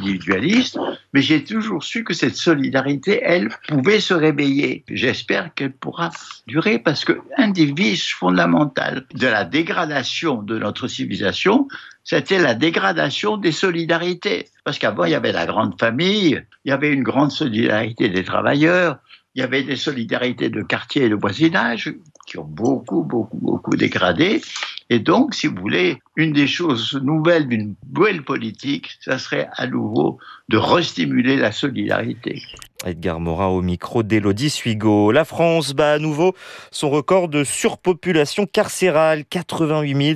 individualiste, mais j'ai toujours su que cette solidarité, elle, pouvait se réveiller. J'espère qu'elle pourra durer parce qu'un des vices fondamentaux de la dégradation de notre civilisation, c'était la dégradation des solidarités. Parce qu'avant, il y avait la grande famille, il y avait une grande solidarité des travailleurs, il y avait des solidarités de quartier et de voisinage qui ont beaucoup dégradé. Et donc, si vous voulez, une des choses nouvelles d'une nouvelle politique, ça serait à nouveau de restimuler la solidarité. Edgar Morin au micro d'Élodie Suigo. La France bat à nouveau son record de surpopulation carcérale. 88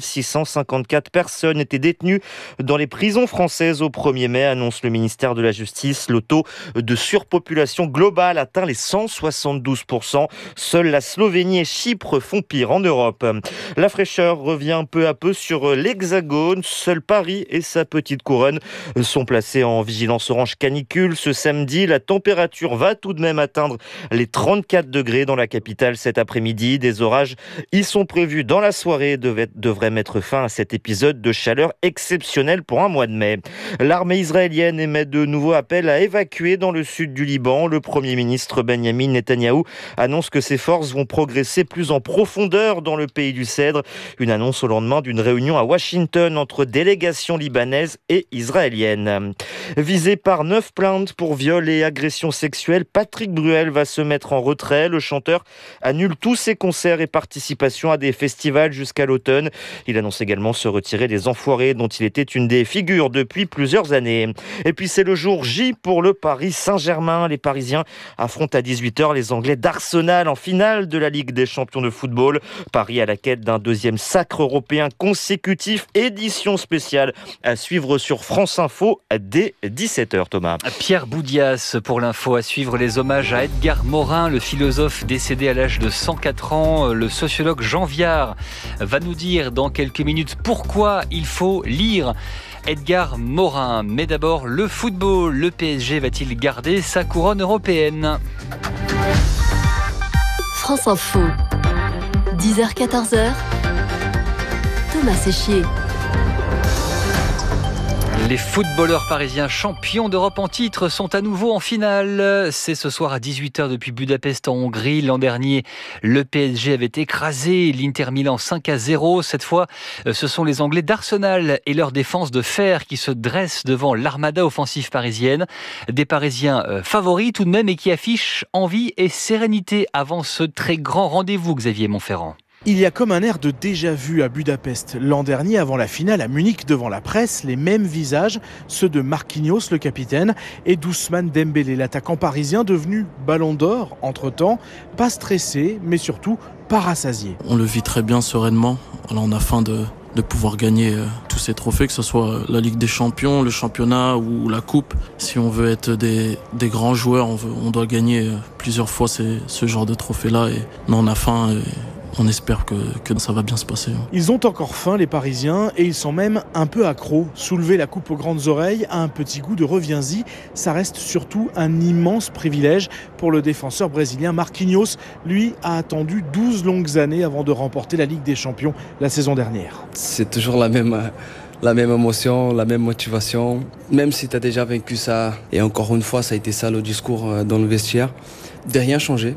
654 personnes étaient détenues dans les prisons françaises au 1er mai, annonce le ministère de la Justice. Le taux de surpopulation globale atteint les 172%. Seuls la Slovénie et Chypre font pire en Europe. La fraîcheur revient peu à peu sur l'Hexagone. Seuls Paris et sa petite couronne sont placés en vigilance orange canicule. Ce samedi, la température va tout de même atteindre les 34 degrés dans la capitale cet après-midi. Des orages y sont prévus dans la soirée, devraient mettre fin à cet épisode de chaleur exceptionnelle pour un mois de mai. L'armée israélienne émet de nouveaux appels à évacuer dans le sud du Liban. Le Premier ministre Benjamin Netanyahou annonce que ses forces vont progresser plus en profondeur dans le pays du Cèdre. Une annonce au lendemain d'une réunion à Washington entre délégations libanaises et israéliennes. Visé par 9 plaintes pour viol et agression sexuelle, Patrick Bruel va se mettre en retrait. Le chanteur annule tous ses concerts et participations à des festivals jusqu'à l'automne. Il annonce également se retirer des Enfoirés dont il était une des figures depuis plusieurs années. Et puis c'est le jour J pour le Paris Saint-Germain. Les Parisiens affrontent à 18h les Anglais d'Arsenal en finale de la Ligue des champions de football. Paris à la quête d'un deuxième sacre européen consécutif. Édition spéciale à suivre sur France Info dès 17h, Thomas. Pierre Boudias pour l'info, à suivre les hommages à Edgar Morin, le philosophe décédé à l'âge de 104 ans. Le sociologue Jean Viard va nous dire dans quelques minutes pourquoi il faut lire Edgar Morin. Mais d'abord, le football. Le PSG va-t-il garder sa couronne européenne ? France Info, 10h-14h, Thomas Séchier. Les footballeurs parisiens champions d'Europe en titre sont à nouveau en finale. C'est ce soir à 18h depuis Budapest en Hongrie. L'an dernier, le PSG avait écrasé l'Inter Milan 5-0. Cette fois, ce sont les Anglais d'Arsenal et leur défense de fer qui se dressent devant l'armada offensive parisienne. Des Parisiens favoris tout de même et qui affichent envie et sérénité avant ce très grand rendez-vous, Xavier Montferrand. Il y a comme un air de déjà-vu à Budapest. L'an dernier, avant la finale à Munich, devant la presse, les mêmes visages, ceux de Marquinhos, le capitaine, et d'Ousmane Dembélé, l'attaquant parisien devenu ballon d'or entre-temps, pas stressé, mais surtout pas rassasié. On le vit très bien sereinement. Alors on a faim de pouvoir gagner tous ces trophées, que ce soit la Ligue des Champions, le championnat ou la Coupe. Si on veut être des grands joueurs, on doit gagner plusieurs fois ce genre de trophées-là. Et on a faim et on espère que ça va bien se passer. Ils ont encore faim, les Parisiens, et ils sont même un peu accros. Soulever la coupe aux grandes oreilles a un petit goût de reviens-y. Ça reste surtout un immense privilège pour le défenseur brésilien Marquinhos. Lui a attendu 12 longues années avant de remporter la Ligue des Champions la saison dernière. C'est toujours la même émotion, la même motivation. Même si tu as déjà vécu ça, et encore une fois, ça a été ça le discours dans le vestiaire. De rien changer,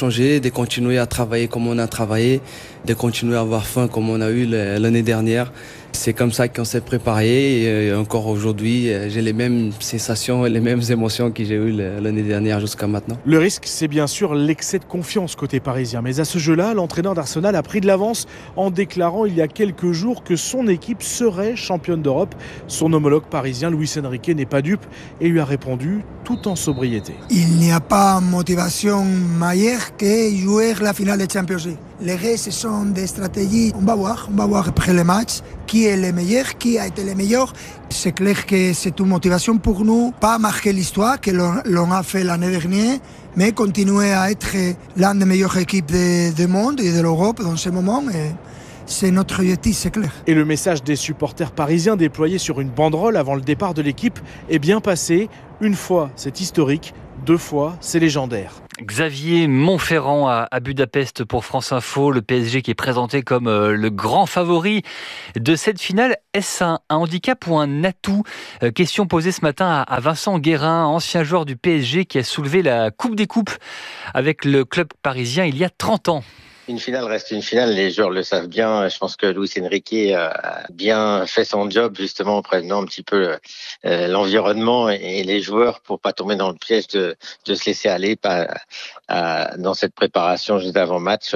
de continuer à travailler comme on a travaillé, de continuer à avoir faim comme on a eu l'année dernière. C'est comme ça qu'on s'est préparé et encore aujourd'hui, j'ai les mêmes sensations et les mêmes émotions que j'ai eues l'année dernière jusqu'à maintenant. Le risque, c'est bien sûr l'excès de confiance côté parisien. Mais à ce jeu-là, l'entraîneur d'Arsenal a pris de l'avance en déclarant il y a quelques jours que son équipe serait championne d'Europe. Son homologue parisien, Luis Enrique, n'est pas dupe et lui a répondu tout en sobriété. Il n'y a pas motivation meilleure que jouer la finale de Champions League. Les restes, ce sont des stratégies. On va voir après le match qui est le meilleur, qui a été le meilleur. C'est clair que c'est une motivation pour nous, pas marquer l'histoire que l'on a fait l'année dernière, mais continuer à être l'une des meilleures équipes du monde et de l'Europe dans ce moment. Et c'est notre objectif, c'est clair. Et le message des supporters parisiens déployé sur une banderole avant le départ de l'équipe est bien passé. Une fois, c'est historique. 2 fois, c'est légendaire. Xavier Monferrand à Budapest pour France Info. Le PSG qui est présenté comme le grand favori de cette finale. Est-ce un handicap ou un atout ? Question posée ce matin à Vincent Guérin, ancien joueur du PSG qui a soulevé la Coupe des Coupes avec le club parisien il y a 30 ans. Une finale reste une finale, les joueurs le savent bien. Je pense que Luis Enrique a bien fait son job justement en prévenant un petit peu l'environnement et les joueurs pour pas tomber dans le piège de se laisser aller dans cette préparation juste avant match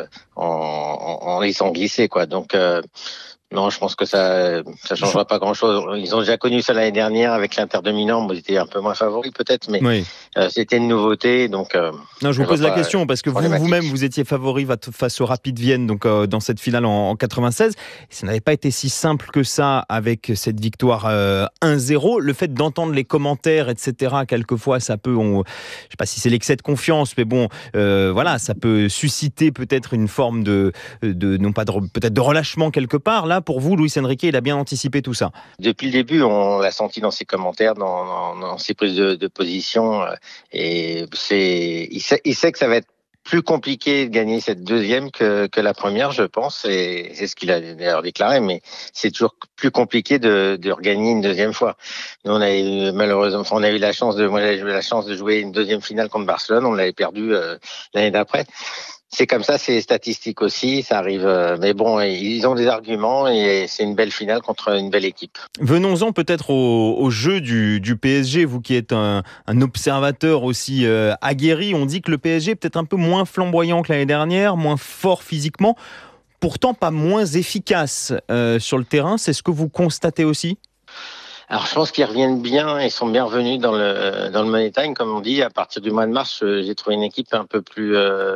en laissant glisser quoi. Donc non, je pense que ça changera pas grand-chose. Ils ont déjà connu ça l'année dernière avec l'Inter de Milan. Bon, ils étaient un peu moins favoris peut-être, mais oui. C'était une nouveauté. Donc, non, je vous pose la question parce que vous-même, vous étiez favori face au Rapid Vienne, donc dans cette finale en 96. Ça n'avait pas été si simple que ça avec cette victoire 1-0. Le fait d'entendre les commentaires, etc. Quelquefois, ça peut, je sais pas si c'est l'excès de confiance, mais bon, voilà, ça peut susciter peut-être une forme non pas peut-être de relâchement quelque part. Là, pour vous, Luis Enrique, il a bien anticipé tout ça. Depuis le début, on l'a senti dans ses commentaires, dans ses prises de position. Et il sait que ça va être plus compliqué de gagner cette deuxième que la première, je pense. Et c'est ce qu'il a d'ailleurs déclaré. Mais c'est toujours plus compliqué de regagner une deuxième fois. Nous, on a eu la chance de jouer une deuxième finale contre Barcelone. On l'avait perdu l'année d'après. C'est comme ça, c'est statistique aussi, ça arrive. Mais bon, ils ont des arguments et c'est une belle finale contre une belle équipe. Venons-en peut-être au jeu du PSG. Vous qui êtes un observateur aussi aguerri, on dit que le PSG est peut-être un peu moins flamboyant que l'année dernière, moins fort physiquement, pourtant pas moins efficace sur le terrain. C'est ce que vous constatez aussi ? Alors, je pense qu'ils reviennent bien et sont bien revenus dans le Money Time, comme on dit. À partir du mois de mars, j'ai trouvé une équipe un peu plus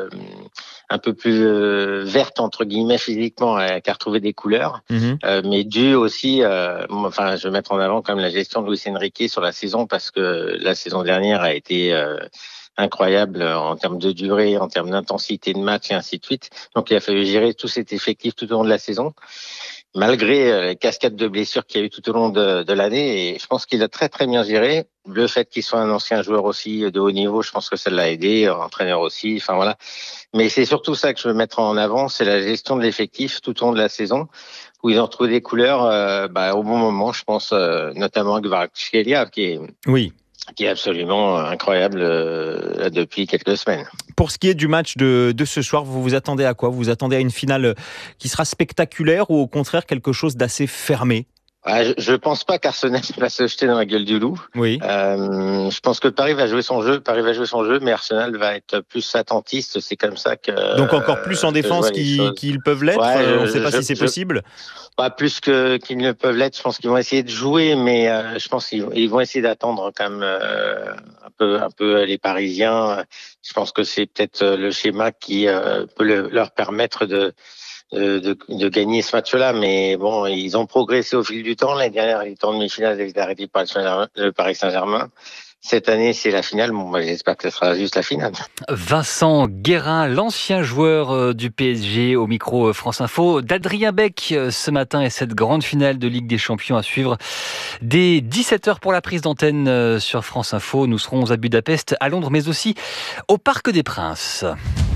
verte, entre guillemets, physiquement, qui a retrouvé des couleurs. Mais dû aussi, je vais mettre en avant quand même la gestion de Luis Enrique sur la saison, parce que la saison dernière a été incroyable en termes de durée, en termes d'intensité de match et ainsi de suite. Donc, il a fallu gérer tout cet effectif tout au long de la saison, malgré les cascades de blessures qu'il y a eu tout au long de l'année. Et je pense qu'il a très très bien géré. Le fait qu'il soit un ancien joueur aussi de haut niveau, je pense que ça l'a aidé, entraîneur aussi. Enfin voilà. Mais c'est surtout ça que je veux mettre en avant, c'est la gestion de l'effectif tout au long de la saison, où ils ont retrouvé des couleurs au bon moment. Je pense notamment à Kvaratskhelia, qui est absolument incroyable depuis quelques semaines. Pour ce qui est du match de ce soir, vous vous attendez à quoi ? Vous vous attendez à une finale qui sera spectaculaire ou au contraire quelque chose d'assez fermé ? Je pense pas qu'Arsenal va se jeter dans la gueule du loup. Oui. Je pense que Paris va jouer son jeu, mais Arsenal va être plus attentiste. C'est comme ça que. Donc encore plus en défense qu'ils peuvent l'être. On ne sait pas si c'est possible. Pas plus qu'ils ne peuvent l'être. Je pense qu'ils vont essayer de jouer, mais je pense qu'ils vont essayer d'attendre quand même un peu les Parisiens. Je pense que c'est peut-être le schéma qui peut leur permettre de gagner ce match-là, mais bon, ils ont progressé au fil du temps. L'année dernière, les tours de demi-finale avaient été arrêtés par le Paris Saint-Germain. Cette année, c'est la finale. Bon, j'espère que ce sera juste la finale. Vincent Guérin, l'ancien joueur du PSG, au micro France Info d'Adrien Beck ce matin, et cette grande finale de Ligue des Champions à suivre dès 17h pour la prise d'antenne sur France Info. Nous serons à Budapest, à Londres, mais aussi au Parc des Princes.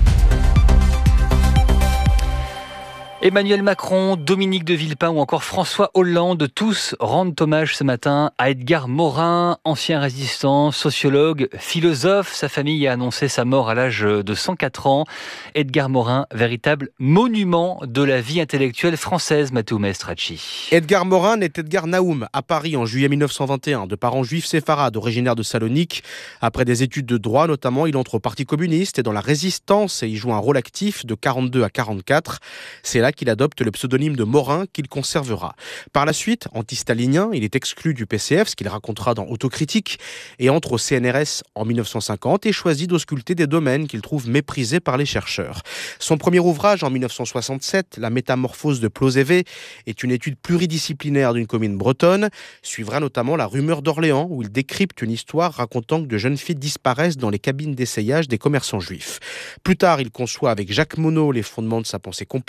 Emmanuel Macron, Dominique de Villepin ou encore François Hollande, tous rendent hommage ce matin à Edgar Morin, ancien résistant, sociologue, philosophe. Sa famille a annoncé sa mort à l'âge de 104 ans. Edgar Morin, véritable monument de la vie intellectuelle française, Matteo Maestracci. Edgar Morin naît Edgar Naoum à Paris en juillet 1921, de parents juifs séfarades originaires de Salonique. Après des études de droit notamment, il entre au Parti communiste et dans la résistance et y joue un rôle actif de 42 à 44. C'est là qu'il adopte le pseudonyme de Morin qu'il conservera. Par la suite, anti-stalinien, il est exclu du PCF, ce qu'il racontera dans Autocritique, et entre au CNRS en 1950 et choisit d'ausculter des domaines qu'il trouve méprisés par les chercheurs. Son premier ouvrage en 1967, La métamorphose de Plozévé, est une étude pluridisciplinaire d'une commune bretonne. Suivra notamment La rumeur d'Orléans, où il décrypte une histoire racontant que de jeunes filles disparaissent dans les cabines d'essayage des commerçants juifs. Plus tard, il conçoit avec Jacques Monod les fondements de sa pensée complexe.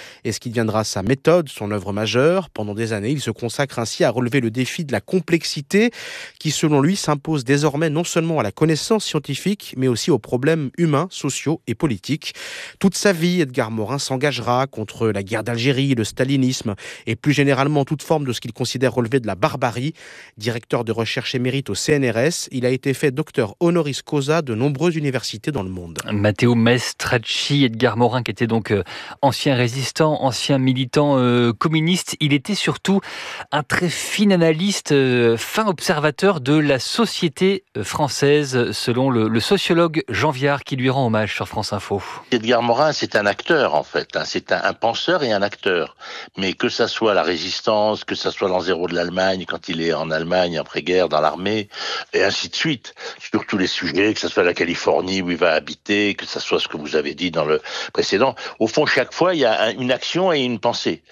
et ce qui deviendra sa méthode, son œuvre majeure. Pendant des années, il se consacre ainsi à relever le défi de la complexité qui, selon lui, s'impose désormais non seulement à la connaissance scientifique, mais aussi aux problèmes humains, sociaux et politiques. Toute sa vie, Edgar Morin s'engagera contre la guerre d'Algérie, le stalinisme et plus généralement toute forme de ce qu'il considère relever de la barbarie. Directeur de recherche émérite au CNRS, il a été fait docteur honoris causa de nombreuses universités dans le monde. Matteo Mastracci, Edgar Morin, qui était donc ancien résistant, ancien militant communiste. Il était surtout un très fin analyste, fin observateur de la société française, selon le sociologue Jean Viard, qui lui rend hommage sur France Info. Edgar Morin, c'est un acteur en fait. C'est un penseur et un acteur. Mais que ça soit la résistance, que ça soit l'an zéro de l'Allemagne, quand il est en Allemagne après-guerre dans l'armée, et ainsi de suite, sur tous les sujets, que ça soit la Californie où il va habiter, que ça soit ce que vous avez dit dans le précédent. Au fond, chaque fois, il y a une action et une pensée.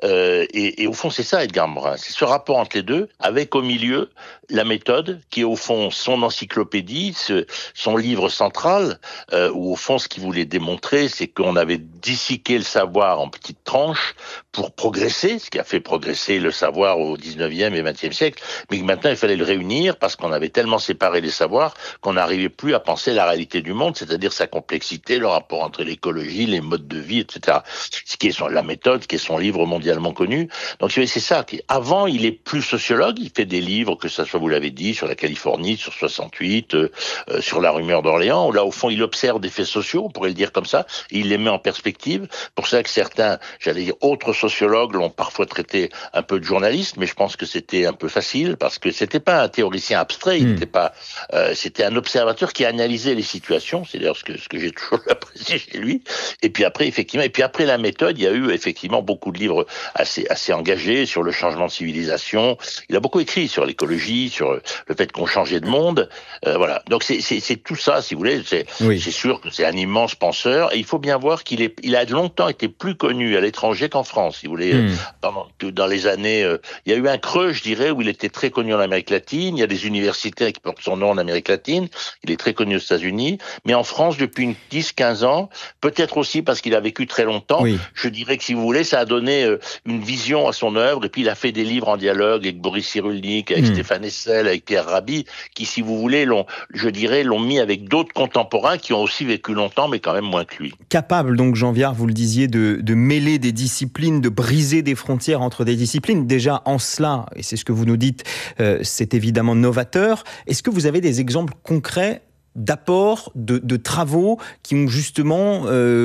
Et au fond, c'est ça, Edgar Morin. C'est ce rapport entre les deux, avec au milieu la méthode, qui est au fond son encyclopédie, son livre central, où au fond, ce qu'il voulait démontrer, c'est qu'on avait disséqué le savoir en petites tranches pour progresser, ce qui a fait progresser le savoir au 19e et 20e siècle, mais que maintenant, il fallait le réunir parce qu'on avait tellement séparé les savoirs qu'on n'arrivait plus à penser la réalité du monde, c'est-à-dire sa complexité, le rapport entre l'écologie, les modes de vie, etc. Ce qui est la méthode, qui est son livre mondialement connu. Donc, c'est ça. Avant, il est plus sociologue. Il fait des livres, que ça soit, vous l'avez dit, sur la Californie, sur 68, sur la rumeur d'Orléans, où là, au fond, il observe des faits sociaux, on pourrait le dire comme ça, et il les met en perspective. Pour ça que certains, j'allais dire, autres sociologues l'ont parfois traité un peu de journaliste, mais je pense que c'était un peu facile, parce que c'était pas un théoricien abstrait, il n'était pas, c'était un observateur qui analysait les situations. C'est d'ailleurs ce que j'ai toujours apprécié chez lui. Et puis après, effectivement, après la méthode, il y a eu effectivement beaucoup de livres assez engagé sur le changement de civilisation. Il a beaucoup écrit sur l'écologie, sur le fait qu'on changeait de monde. Voilà. Donc c'est tout ça, si vous voulez. C'est sûr que c'est un immense penseur. Et il faut bien voir il a longtemps été plus connu à l'étranger qu'en France, si vous voulez. Dans les années, il y a eu un creux, je dirais, où il était très connu en Amérique latine. Il y a des universités qui portent son nom en Amérique latine. Il est très connu aux États-Unis. Mais en France, depuis 10-15 ans, peut-être aussi parce qu'il a vécu très longtemps, je dirais que, si vous voulez, ça a donné une vision à son œuvre, et puis il a fait des livres en dialogue avec Boris Cyrulnik, avec Stéphane Hessel, avec Pierre Rabhi, qui, si vous voulez, l'ont mis avec d'autres contemporains qui ont aussi vécu longtemps, mais quand même moins que lui. Capable, donc, Jean Viard, vous le disiez, de mêler des disciplines, de briser des frontières entre des disciplines. Déjà, en cela, et c'est ce que vous nous dites, c'est évidemment novateur. Est-ce que vous avez des exemples concrets d'apports, de travaux qui ont justement,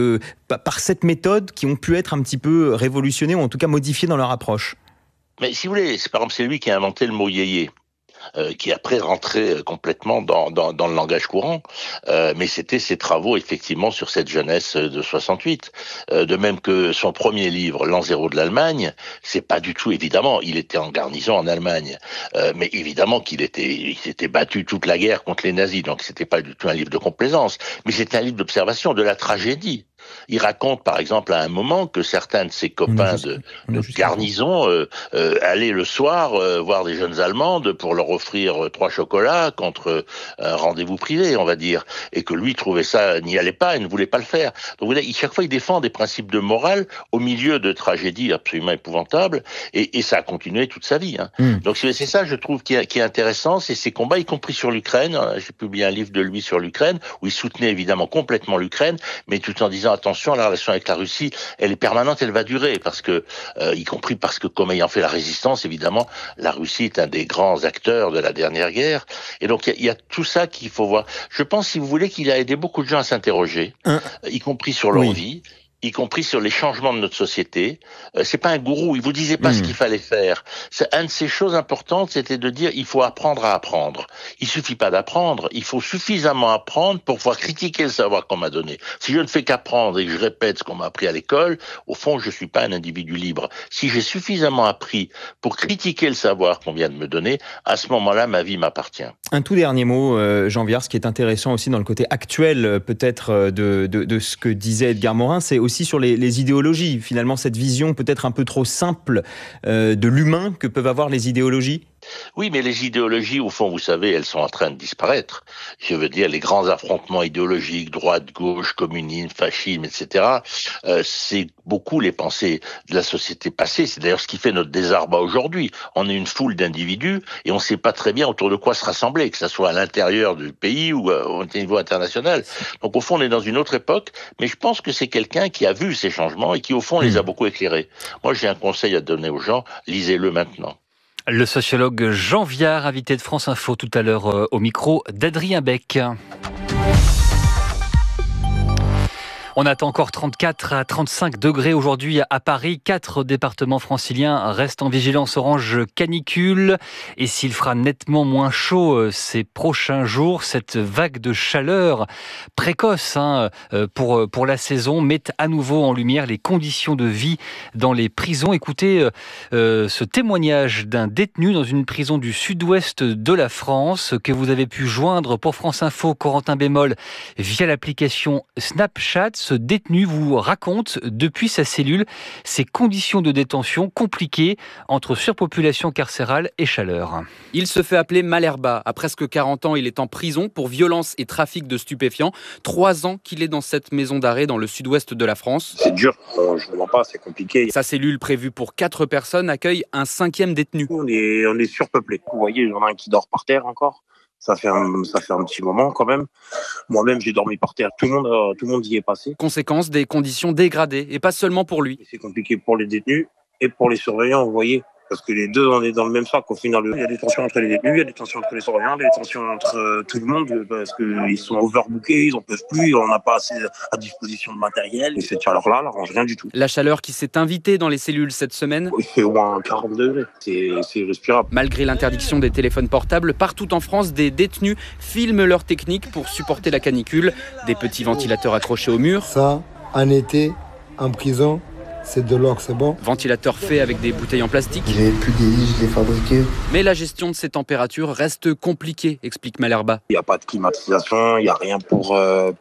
par cette méthode, qui ont pu être un petit peu révolutionnés ou en tout cas modifiés dans leur approche? Mais si vous voulez, par exemple, c'est lui qui a inventé le mot yéyé. Qui après rentrait complètement dans le langage courant, mais c'était ses travaux effectivement sur cette jeunesse de 68. De même que son premier livre, L'an zéro de l'Allemagne, c'est pas du tout, évidemment, il était en garnison en Allemagne, mais évidemment il s'était battu toute la guerre contre les nazis, donc c'était pas du tout un livre de complaisance, mais c'était un livre d'observation de la tragédie. Il raconte, par exemple, à un moment que certains de ses copains de garnison allaient le soir voir des jeunes Allemandes pour leur offrir 3 chocolats contre un rendez-vous privé, on va dire, et que lui trouvait ça, n'y allait pas et ne voulait pas le faire. Donc, vous voyez, chaque fois, il défend des principes de morale au milieu de tragédies absolument épouvantables, et ça a continué toute sa vie. Donc, c'est ça, je trouve, qui est intéressant, c'est ses combats, y compris sur l'Ukraine. J'ai publié un livre de lui sur l'Ukraine, où il soutenait évidemment complètement l'Ukraine, mais tout en disant attention, la relation avec la Russie, elle est permanente, elle va durer, parce que, y compris parce que, comme ayant fait la résistance, évidemment, la Russie est un des grands acteurs de la dernière guerre. Et donc, il y a tout ça qu'il faut voir. Je pense, si vous voulez, qu'il a aidé beaucoup de gens à s'interroger, y compris sur leur vie, y compris sur les changements de notre société. C'est pas un gourou, il vous disait pas ce qu'il fallait faire. Un de ces choses importantes, c'était de dire il faut apprendre à apprendre. Il suffit pas d'apprendre, il faut suffisamment apprendre pour pouvoir critiquer le savoir qu'on m'a donné. Si je ne fais qu'apprendre et que je répète ce qu'on m'a appris à l'école, au fond, je suis pas un individu libre. Si j'ai suffisamment appris pour critiquer le savoir qu'on vient de me donner, à ce moment-là, ma vie m'appartient. Un tout dernier mot, Jean Viard, ce qui est intéressant aussi dans le côté actuel, peut-être, de ce que disait Edgar Morin, c'est aussi sur les idéologies. Finalement, cette vision peut-être un peu trop simple de l'humain que peuvent avoir les idéologies. Oui, mais les idéologies, au fond, vous savez, elles sont en train de disparaître. Je veux dire, les grands affrontements idéologiques, droite, gauche, communisme, fascisme, etc., c'est beaucoup les pensées de la société passée. C'est d'ailleurs ce qui fait notre désarroi aujourd'hui. On est une foule d'individus et on ne sait pas très bien autour de quoi se rassembler, que ce soit à l'intérieur du pays ou au niveau international. Donc, au fond, on est dans une autre époque, mais je pense que c'est quelqu'un qui a vu ces changements et qui, au fond, les a beaucoup éclairés. Moi, j'ai un conseil à donner aux gens, lisez-le maintenant. Le sociologue Jean Viard, invité de France Info tout à l'heure au micro d'Adrien Beck. On attend encore 34 à 35 degrés aujourd'hui à Paris. 4 départements franciliens restent en vigilance orange canicule. Et s'il fera nettement moins chaud ces prochains jours, cette vague de chaleur précoce pour la saison met à nouveau en lumière les conditions de vie dans les prisons. Écoutez ce témoignage d'un détenu dans une prison du sud-ouest de la France que vous avez pu joindre pour France Info, Corentin Bémol, via l'application Snapchat. Ce détenu vous raconte depuis sa cellule ses conditions de détention compliquées entre surpopulation carcérale et chaleur. Il se fait appeler Malherba. À presque 40 ans, il est en prison pour violence et trafic de stupéfiants. 3 ans qu'il est dans cette maison d'arrêt dans le sud-ouest de la France. C'est dur, je ne mens pas, c'est compliqué. Sa cellule prévue pour 4 personnes accueille un 5e détenu. On est surpeuplé. Vous voyez, il y en a un qui dort par terre encore. Ça fait un petit moment quand même. Moi-même, j'ai dormi par terre. Tout le monde y est passé. Conséquence, des conditions dégradées, et pas seulement pour lui. C'est compliqué pour les détenus et pour les surveillants, vous voyez. Parce que les deux, on est dans le même sac. Au final, il y a des tensions entre les détenus, il y a des tensions entre les surveillants, des tensions entre tout le monde, parce qu'ils sont overbookés, ils en peuvent plus, on n'a pas assez à disposition de matériel. Et cette chaleur-là, elle n'arrange rien du tout. La chaleur qui s'est invitée dans les cellules cette semaine. Il fait au moins 40 degrés, c'est respirable. Malgré l'interdiction des téléphones portables, partout en France, des détenus filment leur technique pour supporter la canicule. Des petits ventilateurs accrochés au mur. Ça, en été, en prison, c'est de l'or, c'est bon. Ventilateur fait avec des bouteilles en plastique. Je l'ai plus vieilli, je l'ai fabriqué. Mais la gestion de ces températures reste compliquée, explique Malherba. Il n'y a pas de climatisation, il n'y a rien pour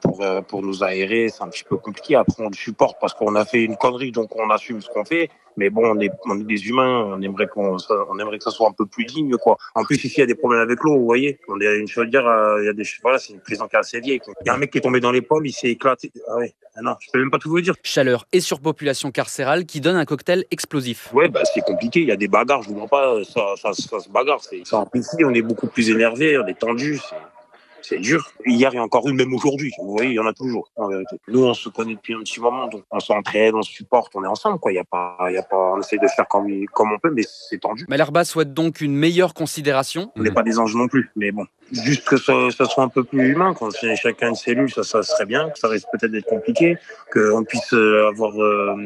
nous aérer, c'est un petit peu compliqué. Après, on le supporte parce qu'on a fait une connerie, donc on assume ce qu'on fait. Mais bon, on est des humains, on aimerait que ça soit un peu plus digne, quoi. En plus, ici, il y a des problèmes avec l'eau, vous voyez. On est une chaudière, c'est une prison qui est assez vieille. Il y a un mec qui est tombé dans les pommes, il s'est éclaté. Ah ouais. Non, je peux même pas tout vous dire. Chaleur et surpopulation carcérale qui donne un cocktail explosif. Ouais, c'est compliqué. Il y a des bagarres, je vous mens pas, ça se bagarre. Ici, on est beaucoup plus énervé, on est tendu. C'est dur. Hier, il y a encore eu, même aujourd'hui. Vous voyez, il y en a toujours, en vérité. Nous, on se connaît depuis un petit moment, donc on s'entraide, on se supporte, on est ensemble, quoi. Il y a pas, on essaie de faire comme on peut, mais c'est tendu. Malherba souhaite donc une meilleure considération. On n'est pas des anges non plus, mais bon. Juste que ça soit un peu plus humain, quand c'est chacun une cellule, ça serait bien. Ça risque peut-être d'être compliqué, qu'on puisse avoir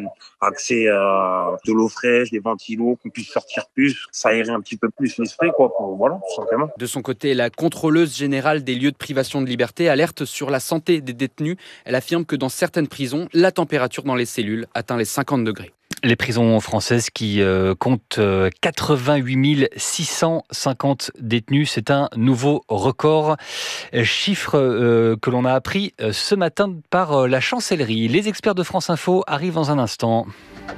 accès à de l'eau fraîche, des ventilos, qu'on puisse sortir plus, s'aérer un petit peu plus l'esprit, quoi. Voilà, tout simplement. De son côté, la contrôleuse générale des lieux de privation de liberté alerte sur la santé des détenus. Elle affirme que dans certaines prisons, la température dans les cellules atteint les 50 degrés. Les prisons françaises qui comptent 88 650 détenus, c'est un nouveau record. Chiffre que l'on a appris ce matin par la chancellerie. Les experts de France Info arrivent dans un instant.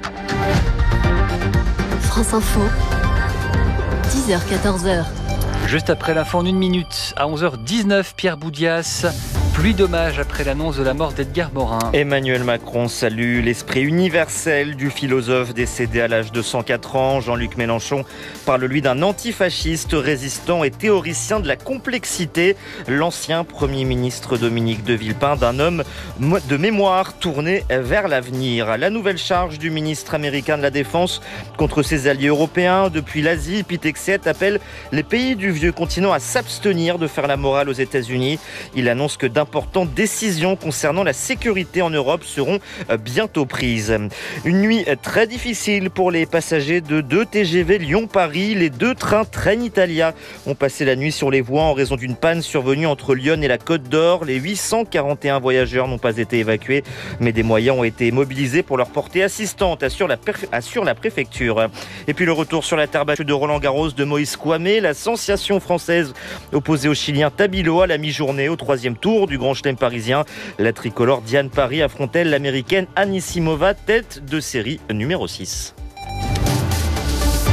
France Info, 10h-14h. Juste après l'info en 1 minute, à 11h19, Pierre Boudias. Pluie d'hommage après l'annonce de la mort d'Edgar Morin. Emmanuel Macron salue l'esprit universel du philosophe décédé à l'âge de 104 ans. Jean-Luc Mélenchon parle lui d'un antifasciste résistant et théoricien de la complexité. L'ancien Premier ministre Dominique de Villepin d'un homme de mémoire tourné vers l'avenir. La nouvelle charge du ministre américain de la Défense contre ses alliés européens depuis l'Asie, Pete Hegseth appelle les pays du vieux continent à s'abstenir de faire la morale aux États-Unis. Il annonce que d'importantes décisions concernant la sécurité en Europe seront bientôt prises. Une nuit très difficile pour les passagers de 2 TGV Lyon-Paris. Les 2 trains Trenitalia ont passé la nuit sur les voies en raison d'une panne survenue entre Lyon et la Côte d'Or. Les 841 voyageurs n'ont pas été évacués, mais des moyens ont été mobilisés pour leur porter assistante, assure la préfecture. Et puis le retour sur la terre battue de Roland-Garros de Moïse Kouamé. La sensation française opposée au Chilien Tabilo à la mi-journée au 3e tour du Grand Chelem parisien. La tricolore Diane Paris affrontait l'américaine Anisimova, tête de série numéro 6.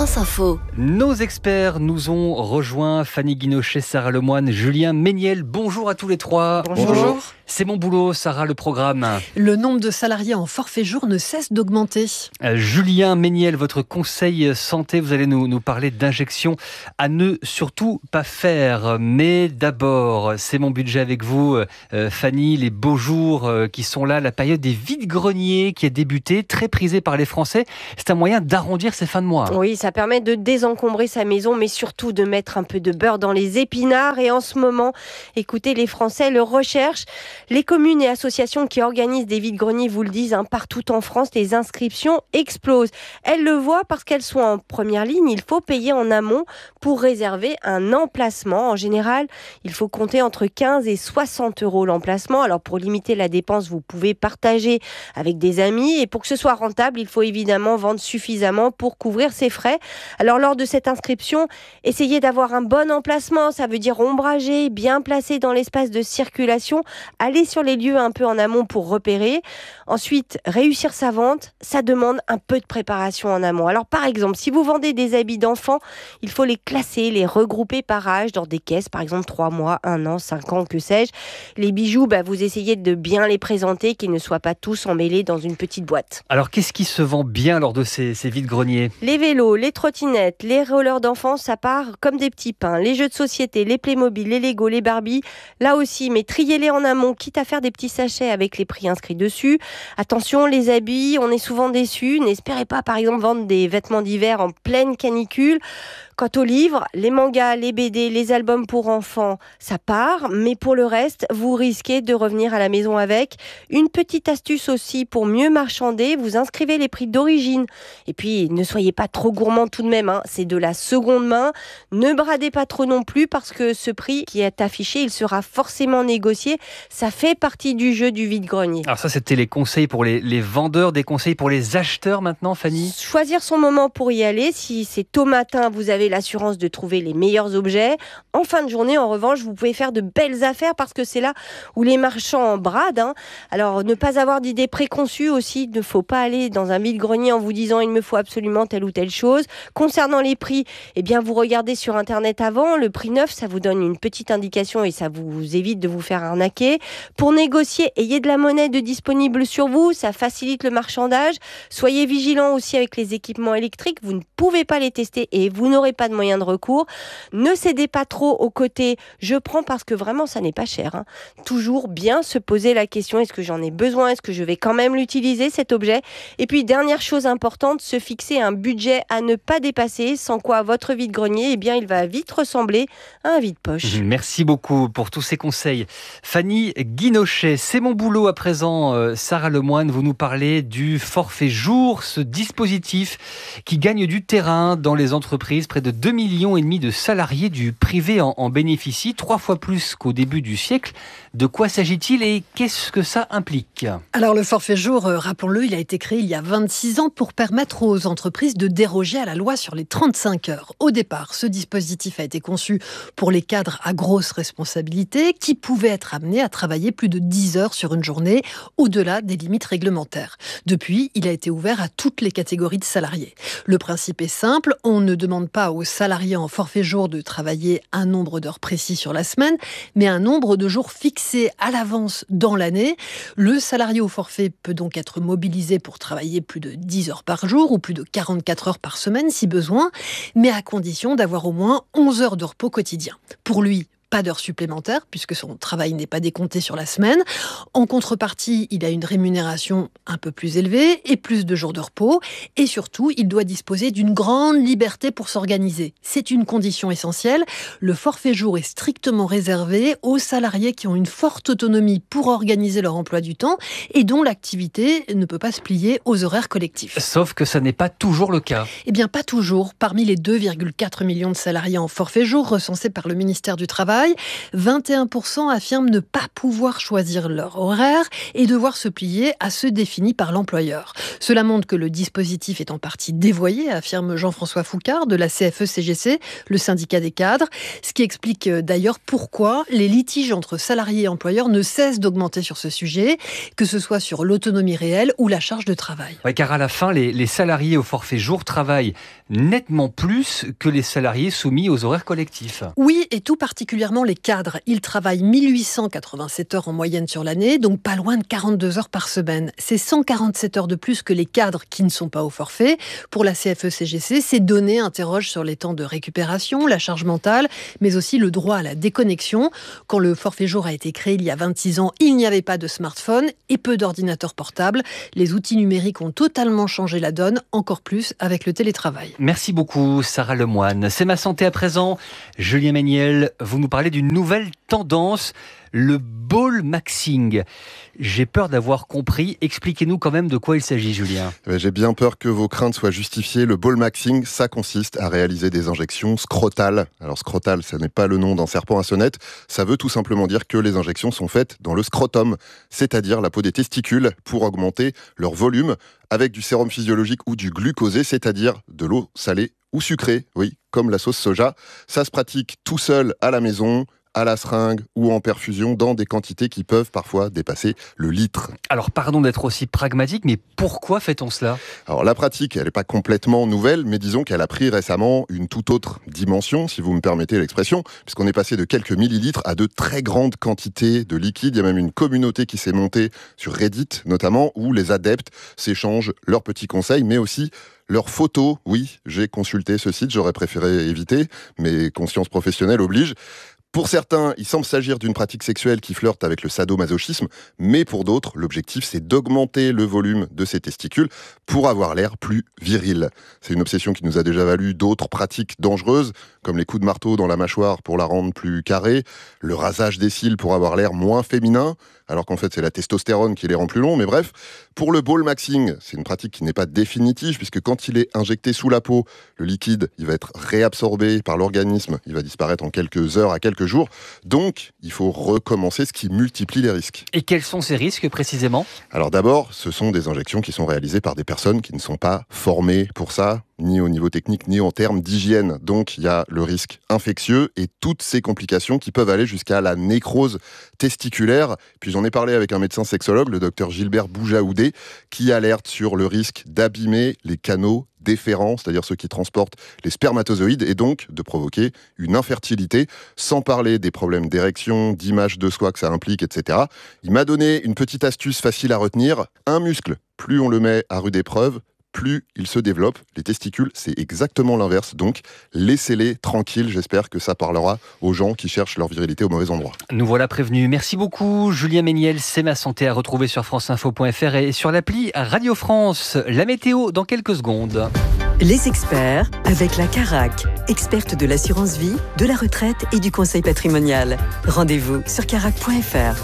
France Info. Nos experts nous ont rejoints, Fanny Guinochet, Sarah Lemoine, Julien Méniel. Bonjour à tous les trois. Bonjour. C'est mon boulot, Sarah, le programme. Le nombre de salariés en forfait jour ne cesse d'augmenter. Julien Méniel, votre conseil santé, vous allez nous parler d'injections à ne surtout pas faire. Mais d'abord, c'est mon budget avec vous, Fanny, les beaux jours qui sont là, la période des vides-greniers qui a débuté, très prisée par les Français. C'est un moyen d'arrondir ces fins de mois. Oui, ça permet de désencombrer sa maison, mais surtout de mettre un peu de beurre dans les épinards. Et en ce moment, écoutez, les Français le recherchent. Les communes et associations qui organisent des vides-greniers vous le disent, partout en France, les inscriptions explosent. Elles le voient parce qu'elles sont en première ligne. Il faut payer en amont pour réserver un emplacement. En général, il faut compter entre 15 et 60 euros l'emplacement. Alors pour limiter la dépense, vous pouvez partager avec des amis. Et pour que ce soit rentable, il faut évidemment vendre suffisamment pour couvrir ses frais. Alors lors de cette inscription, essayez d'avoir un bon emplacement. Ça veut dire ombragé, bien placé dans l'espace de circulation. Aller sur les lieux un peu en amont pour repérer. Ensuite, réussir sa vente, ça demande un peu de préparation en amont. Alors par exemple, si vous vendez des habits d'enfants, il faut les classer, les regrouper par âge dans des caisses, par exemple 3 mois, 1 an, 5 ans, que sais-je. Les bijoux, vous essayez de bien les présenter, qu'ils ne soient pas tous emmêlés dans une petite boîte. Alors qu'est-ce qui se vend bien lors de ces vides-greniers ? Les vélos, les trottinettes, les rollers d'enfants, ça part comme des petits pains. Les jeux de société, les Playmobil, les Lego, les Barbie, là aussi, mais triez-les en amont, quitte à faire des petits sachets avec les prix inscrits dessus. Attention, les habits, on est souvent déçus. N'espérez pas, par exemple, vendre des vêtements d'hiver en pleine canicule. Quant aux livres, les mangas, les BD, les albums pour enfants, ça part. Mais pour le reste, vous risquez de revenir à la maison avec. Une petite astuce aussi pour mieux marchander, vous inscrivez les prix d'origine. Et puis, ne soyez pas trop gourmand tout de même, c'est de la seconde main. Ne bradez pas trop non plus parce que ce prix qui est affiché, il sera forcément négocié. Ça fait partie du jeu du vide-grenier. Alors ça, c'était les conseils pour les vendeurs, des conseils pour les acheteurs maintenant, Fanny ? Choisir son moment pour y aller. Si c'est tôt matin, vous avez l'assurance de trouver les meilleurs objets. En fin de journée, en revanche, vous pouvez faire de belles affaires parce que c'est là où les marchands bradent. Alors, ne pas avoir d'idées préconçues aussi. Il ne faut pas aller dans un vide-grenier en vous disant il me faut absolument telle ou telle chose. Concernant les prix, vous regardez sur Internet avant. Le prix neuf, ça vous donne une petite indication et ça vous évite de vous faire arnaquer. Pour négocier, ayez de la monnaie de disponible sur vous. Ça facilite le marchandage. Soyez vigilants aussi avec les équipements électriques. Vous ne pouvez pas les tester et vous n'aurez pas de moyens de recours. Ne cédez pas trop au côté je prends parce que vraiment ça n'est pas cher. Toujours bien se poser la question, est-ce que j'en ai besoin? Est-ce que je vais quand même l'utiliser cet objet? Et puis dernière chose importante, se fixer un budget à ne pas dépasser, sans quoi votre vide-grenier, il va vite ressembler à un vide-poche. Merci beaucoup pour tous ces conseils. Fanny Guinochet, c'est mon boulot à présent. Sarah Lemoine, vous nous parlez du forfait jour, ce dispositif qui gagne du terrain dans les entreprises. Près de 2,5 millions de salariés du privé en bénéficient, 3 fois plus qu'au début du siècle. De quoi s'agit-il et qu'est-ce que ça implique? Alors le forfait jour, rappelons-le, il a été créé il y a 26 ans pour permettre aux entreprises de déroger à la loi sur les 35 heures. Au départ, ce dispositif a été conçu pour les cadres à grosse responsabilité qui pouvaient être amenés à travailler plus de 10 heures sur une journée, au-delà des limites réglementaires. Depuis, il a été ouvert à toutes les catégories de salariés. Le principe est simple, on ne demande pas aux salariés en forfait jour de travailler un nombre d'heures précis sur la semaine, mais un nombre de jours fixé à l'avance dans l'année. Le salarié au forfait peut donc être mobilisé pour travailler plus de 10 heures par jour ou plus de 44 heures par semaine si besoin, mais à condition d'avoir au moins 11 heures de repos quotidien. Pour lui, pas d'heures supplémentaires, puisque son travail n'est pas décompté sur la semaine. En contrepartie, il a une rémunération un peu plus élevée et plus de jours de repos. Et surtout, il doit disposer d'une grande liberté pour s'organiser. C'est une condition essentielle. Le forfait jour est strictement réservé aux salariés qui ont une forte autonomie pour organiser leur emploi du temps et dont l'activité ne peut pas se plier aux horaires collectifs. Sauf que ça n'est pas toujours le cas. Eh bien, pas toujours. Parmi les 2,4 millions de salariés en forfait jour recensés par le ministère du Travail, 21% affirment ne pas pouvoir choisir leur horaire et devoir se plier à ceux définis par l'employeur. Cela montre que le dispositif est en partie dévoyé, affirme Jean-François Foucard de la CFE-CGC, le syndicat des cadres, ce qui explique d'ailleurs pourquoi les litiges entre salariés et employeurs ne cessent d'augmenter sur ce sujet, que ce soit sur l'autonomie réelle ou la charge de travail. Ouais, car à la fin, les salariés au forfait jour travaillent nettement plus que les salariés soumis aux horaires collectifs. Oui, et tout particulièrement les cadres. Ils travaillent 1887 heures en moyenne sur l'année, donc pas loin de 42 heures par semaine. C'est 147 heures de plus que les cadres qui ne sont pas au forfait. Pour la CFE-CGC, ces données interrogent sur les temps de récupération, la charge mentale, mais aussi le droit à la déconnexion. Quand le forfait jour a été créé il y a 26 ans, il n'y avait pas de smartphone et peu d'ordinateurs portables. Les outils numériques ont totalement changé la donne, encore plus avec le télétravail. Merci beaucoup Sarah Lemoine. C'est ma santé à présent. Julien Méniel, vous nous parlez d'une nouvelle tendance, le ball maxing. J'ai peur d'avoir compris. Expliquez-nous quand même de quoi il s'agit, Julien. J'ai bien peur que vos craintes soient justifiées. Le ball maxing, ça consiste à réaliser des injections scrotales. Alors scrotal, ça n'est pas le nom d'un serpent à sonnette. Ça veut tout simplement dire que les injections sont faites dans le scrotum, c'est-à-dire la peau des testicules, pour augmenter leur volume avec du sérum physiologique ou du glucosé, c'est-à-dire de l'eau salée ou sucrée, oui, comme la sauce soja. Ça se pratique tout seul à la maison, à la seringue ou en perfusion dans des quantités qui peuvent parfois dépasser le litre. Alors pardon d'être aussi pragmatique, mais pourquoi fait-on cela ? Alors la pratique, elle n'est pas complètement nouvelle, mais disons qu'elle a pris récemment une toute autre dimension, si vous me permettez l'expression, puisqu'on est passé de quelques millilitres à de très grandes quantités de liquide. Il y a même une communauté qui s'est montée sur Reddit notamment, où les adeptes s'échangent leurs petits conseils, mais aussi leurs photos. Oui, j'ai consulté ce site, j'aurais préféré éviter, mais conscience professionnelle oblige. Pour certains, il semble s'agir d'une pratique sexuelle qui flirte avec le sadomasochisme, mais pour d'autres, l'objectif c'est d'augmenter le volume de ses testicules pour avoir l'air plus viril. C'est une obsession qui nous a déjà valu d'autres pratiques dangereuses, comme les coups de marteau dans la mâchoire pour la rendre plus carrée, le rasage des cils pour avoir l'air moins féminin, alors qu'en fait c'est la testostérone qui les rend plus longs, mais bref. Pour le ball maxing, c'est une pratique qui n'est pas définitive, puisque quand il est injecté sous la peau, le liquide il va être réabsorbé par l'organisme, il va disparaître en quelques heures à quelques jours, donc il faut recommencer, ce qui multiplie les risques. Et quels sont ces risques précisément ? Alors d'abord, ce sont des injections qui sont réalisées par des personnes qui ne sont pas formées pour ça, ni au niveau technique, ni en termes d'hygiène. Donc il y a le risque infectieux et toutes ces complications qui peuvent aller jusqu'à la nécrose testiculaire. Puis j'en ai parlé avec un médecin sexologue, le docteur Gilbert Boujaoudé, qui alerte sur le risque d'abîmer les canaux déférents, c'est-à-dire ceux qui transportent les spermatozoïdes, et donc de provoquer une infertilité, sans parler des problèmes d'érection, d'image de soi que ça implique, etc. Il m'a donné une petite astuce facile à retenir. Un muscle, plus on le met à rude épreuve, plus il se développe. Les testicules, c'est exactement l'inverse. Donc, laissez-les tranquilles. J'espère que ça parlera aux gens qui cherchent leur virilité au mauvais endroit. Nous voilà prévenus. Merci beaucoup, Julien Méniel. C'est ma santé à retrouver sur franceinfo.fr et sur l'appli Radio France. La météo dans quelques secondes. Les experts avec la Carac, experte de l'assurance vie, de la retraite et du conseil patrimonial. Rendez-vous sur carac.fr.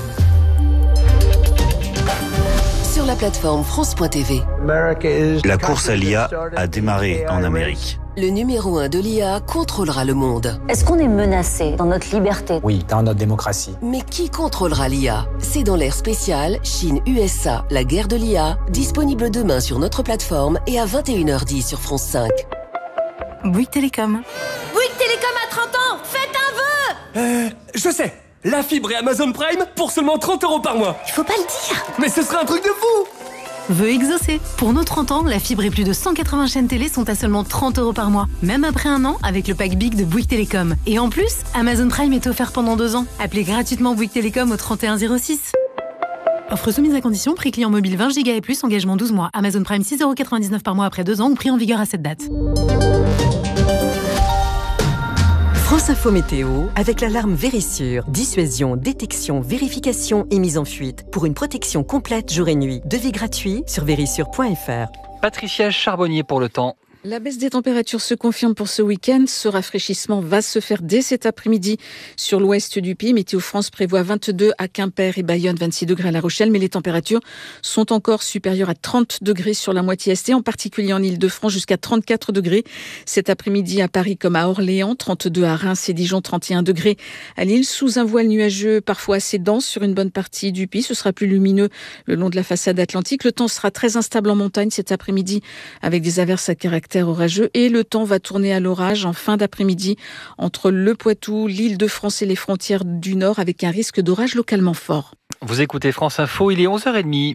Sur la plateforme France.tv. La course à l'IA a démarré en Amérique. Le numéro 1 de l'IA contrôlera le monde. Est-ce qu'on est menacé dans notre liberté ? Oui, dans notre démocratie. Mais qui contrôlera l'IA ? C'est dans l'ère spéciale Chine-USA, la guerre de l'IA, disponible demain sur notre plateforme et à 21h10 sur France 5. Bouygues Télécom. Bouygues Télécom a 30 ans, faites un vœu ! Je sais, la fibre et Amazon Prime pour seulement 30 € par mois. Il faut pas le dire. Mais ce serait un truc de fou. Vœu exaucé. Pour nos 30 ans, la fibre et plus de 180 chaînes télé sont à seulement 30 € par mois. Même après un an, avec le pack Big de Bouygues Télécom. Et en plus, Amazon Prime est offert pendant 2 ans. Appelez gratuitement Bouygues Télécom au 3106. Offre soumise à condition, prix client mobile 20 Go et plus, engagement 12 mois. Amazon Prime 6,99 € par mois après 2 ans ou prix en vigueur à cette date. France Info Météo, avec l'alarme Vérissure. Dissuasion, détection, vérification et mise en fuite. Pour une protection complète jour et nuit. Devis gratuit sur vérissure.fr. Patricia Charbonnier pour le temps. La baisse des températures se confirme pour ce week-end. Ce rafraîchissement va se faire dès cet après-midi sur l'ouest du pays. Météo France prévoit 22 à Quimper et Bayonne, 26 degrés à La Rochelle. Mais les températures sont encore supérieures à 30 degrés sur la moitié est, et en particulier en Île-de-France, jusqu'à 34 degrés. Cet après-midi à Paris comme à Orléans, 32 à Reims et Dijon, 31 degrés à Lille. Sous un voile nuageux parfois assez dense sur une bonne partie du pays. Ce sera plus lumineux le long de la façade atlantique. Le temps sera très instable en montagne cet après-midi avec des averses à caractère orageux et le temps va tourner à l'orage en fin d'après-midi entre le Poitou, l'Île-de-France et les frontières du Nord avec un risque d'orage localement fort. Vous écoutez France Info, il est 11h30.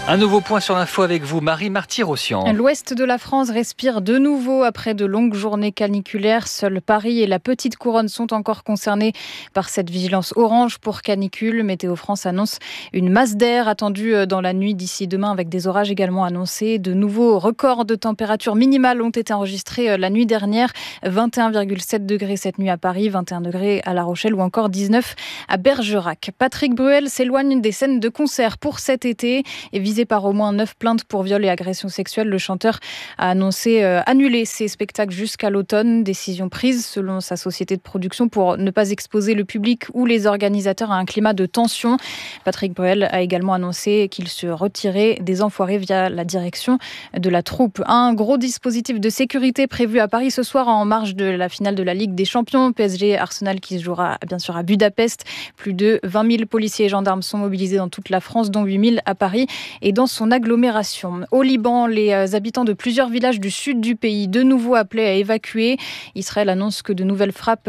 Un nouveau point sur l'info avec vous, Marie Marty-Rossian. L'ouest de la France respire de nouveau après de longues journées caniculaires. Seuls Paris et la Petite Couronne sont encore concernés par cette vigilance orange pour canicule. Météo France annonce une masse d'air attendue dans la nuit d'ici demain avec des orages également annoncés. De nouveaux records de température minimale ont été enregistrés la nuit dernière. 21,7 degrés cette nuit à Paris, 21 degrés à La Rochelle ou encore 19 à Bergerac. Patrick Bruel s'éloigne des scènes de concert pour cet été et visé par au moins 9 plaintes pour viol et agression sexuelle. Le chanteur a annoncé annuler ses spectacles jusqu'à l'automne. Décision prise selon sa société de production pour ne pas exposer le public ou les organisateurs à un climat de tension. Patrick Bruel a également annoncé qu'il se retirait des Enfoirés via la direction de la troupe. Un gros dispositif de sécurité prévu à Paris ce soir en marge de la finale de la Ligue des Champions. PSG Arsenal qui se jouera bien sûr à Budapest. Plus de 20 000 policiers et gendarmes sont mobilisés dans toute la France, dont 8 000 à Paris et dans son agglomération. Au Liban, les habitants de plusieurs villages du sud du pays de nouveau appelés à évacuer. Israël annonce de nouvelles frappes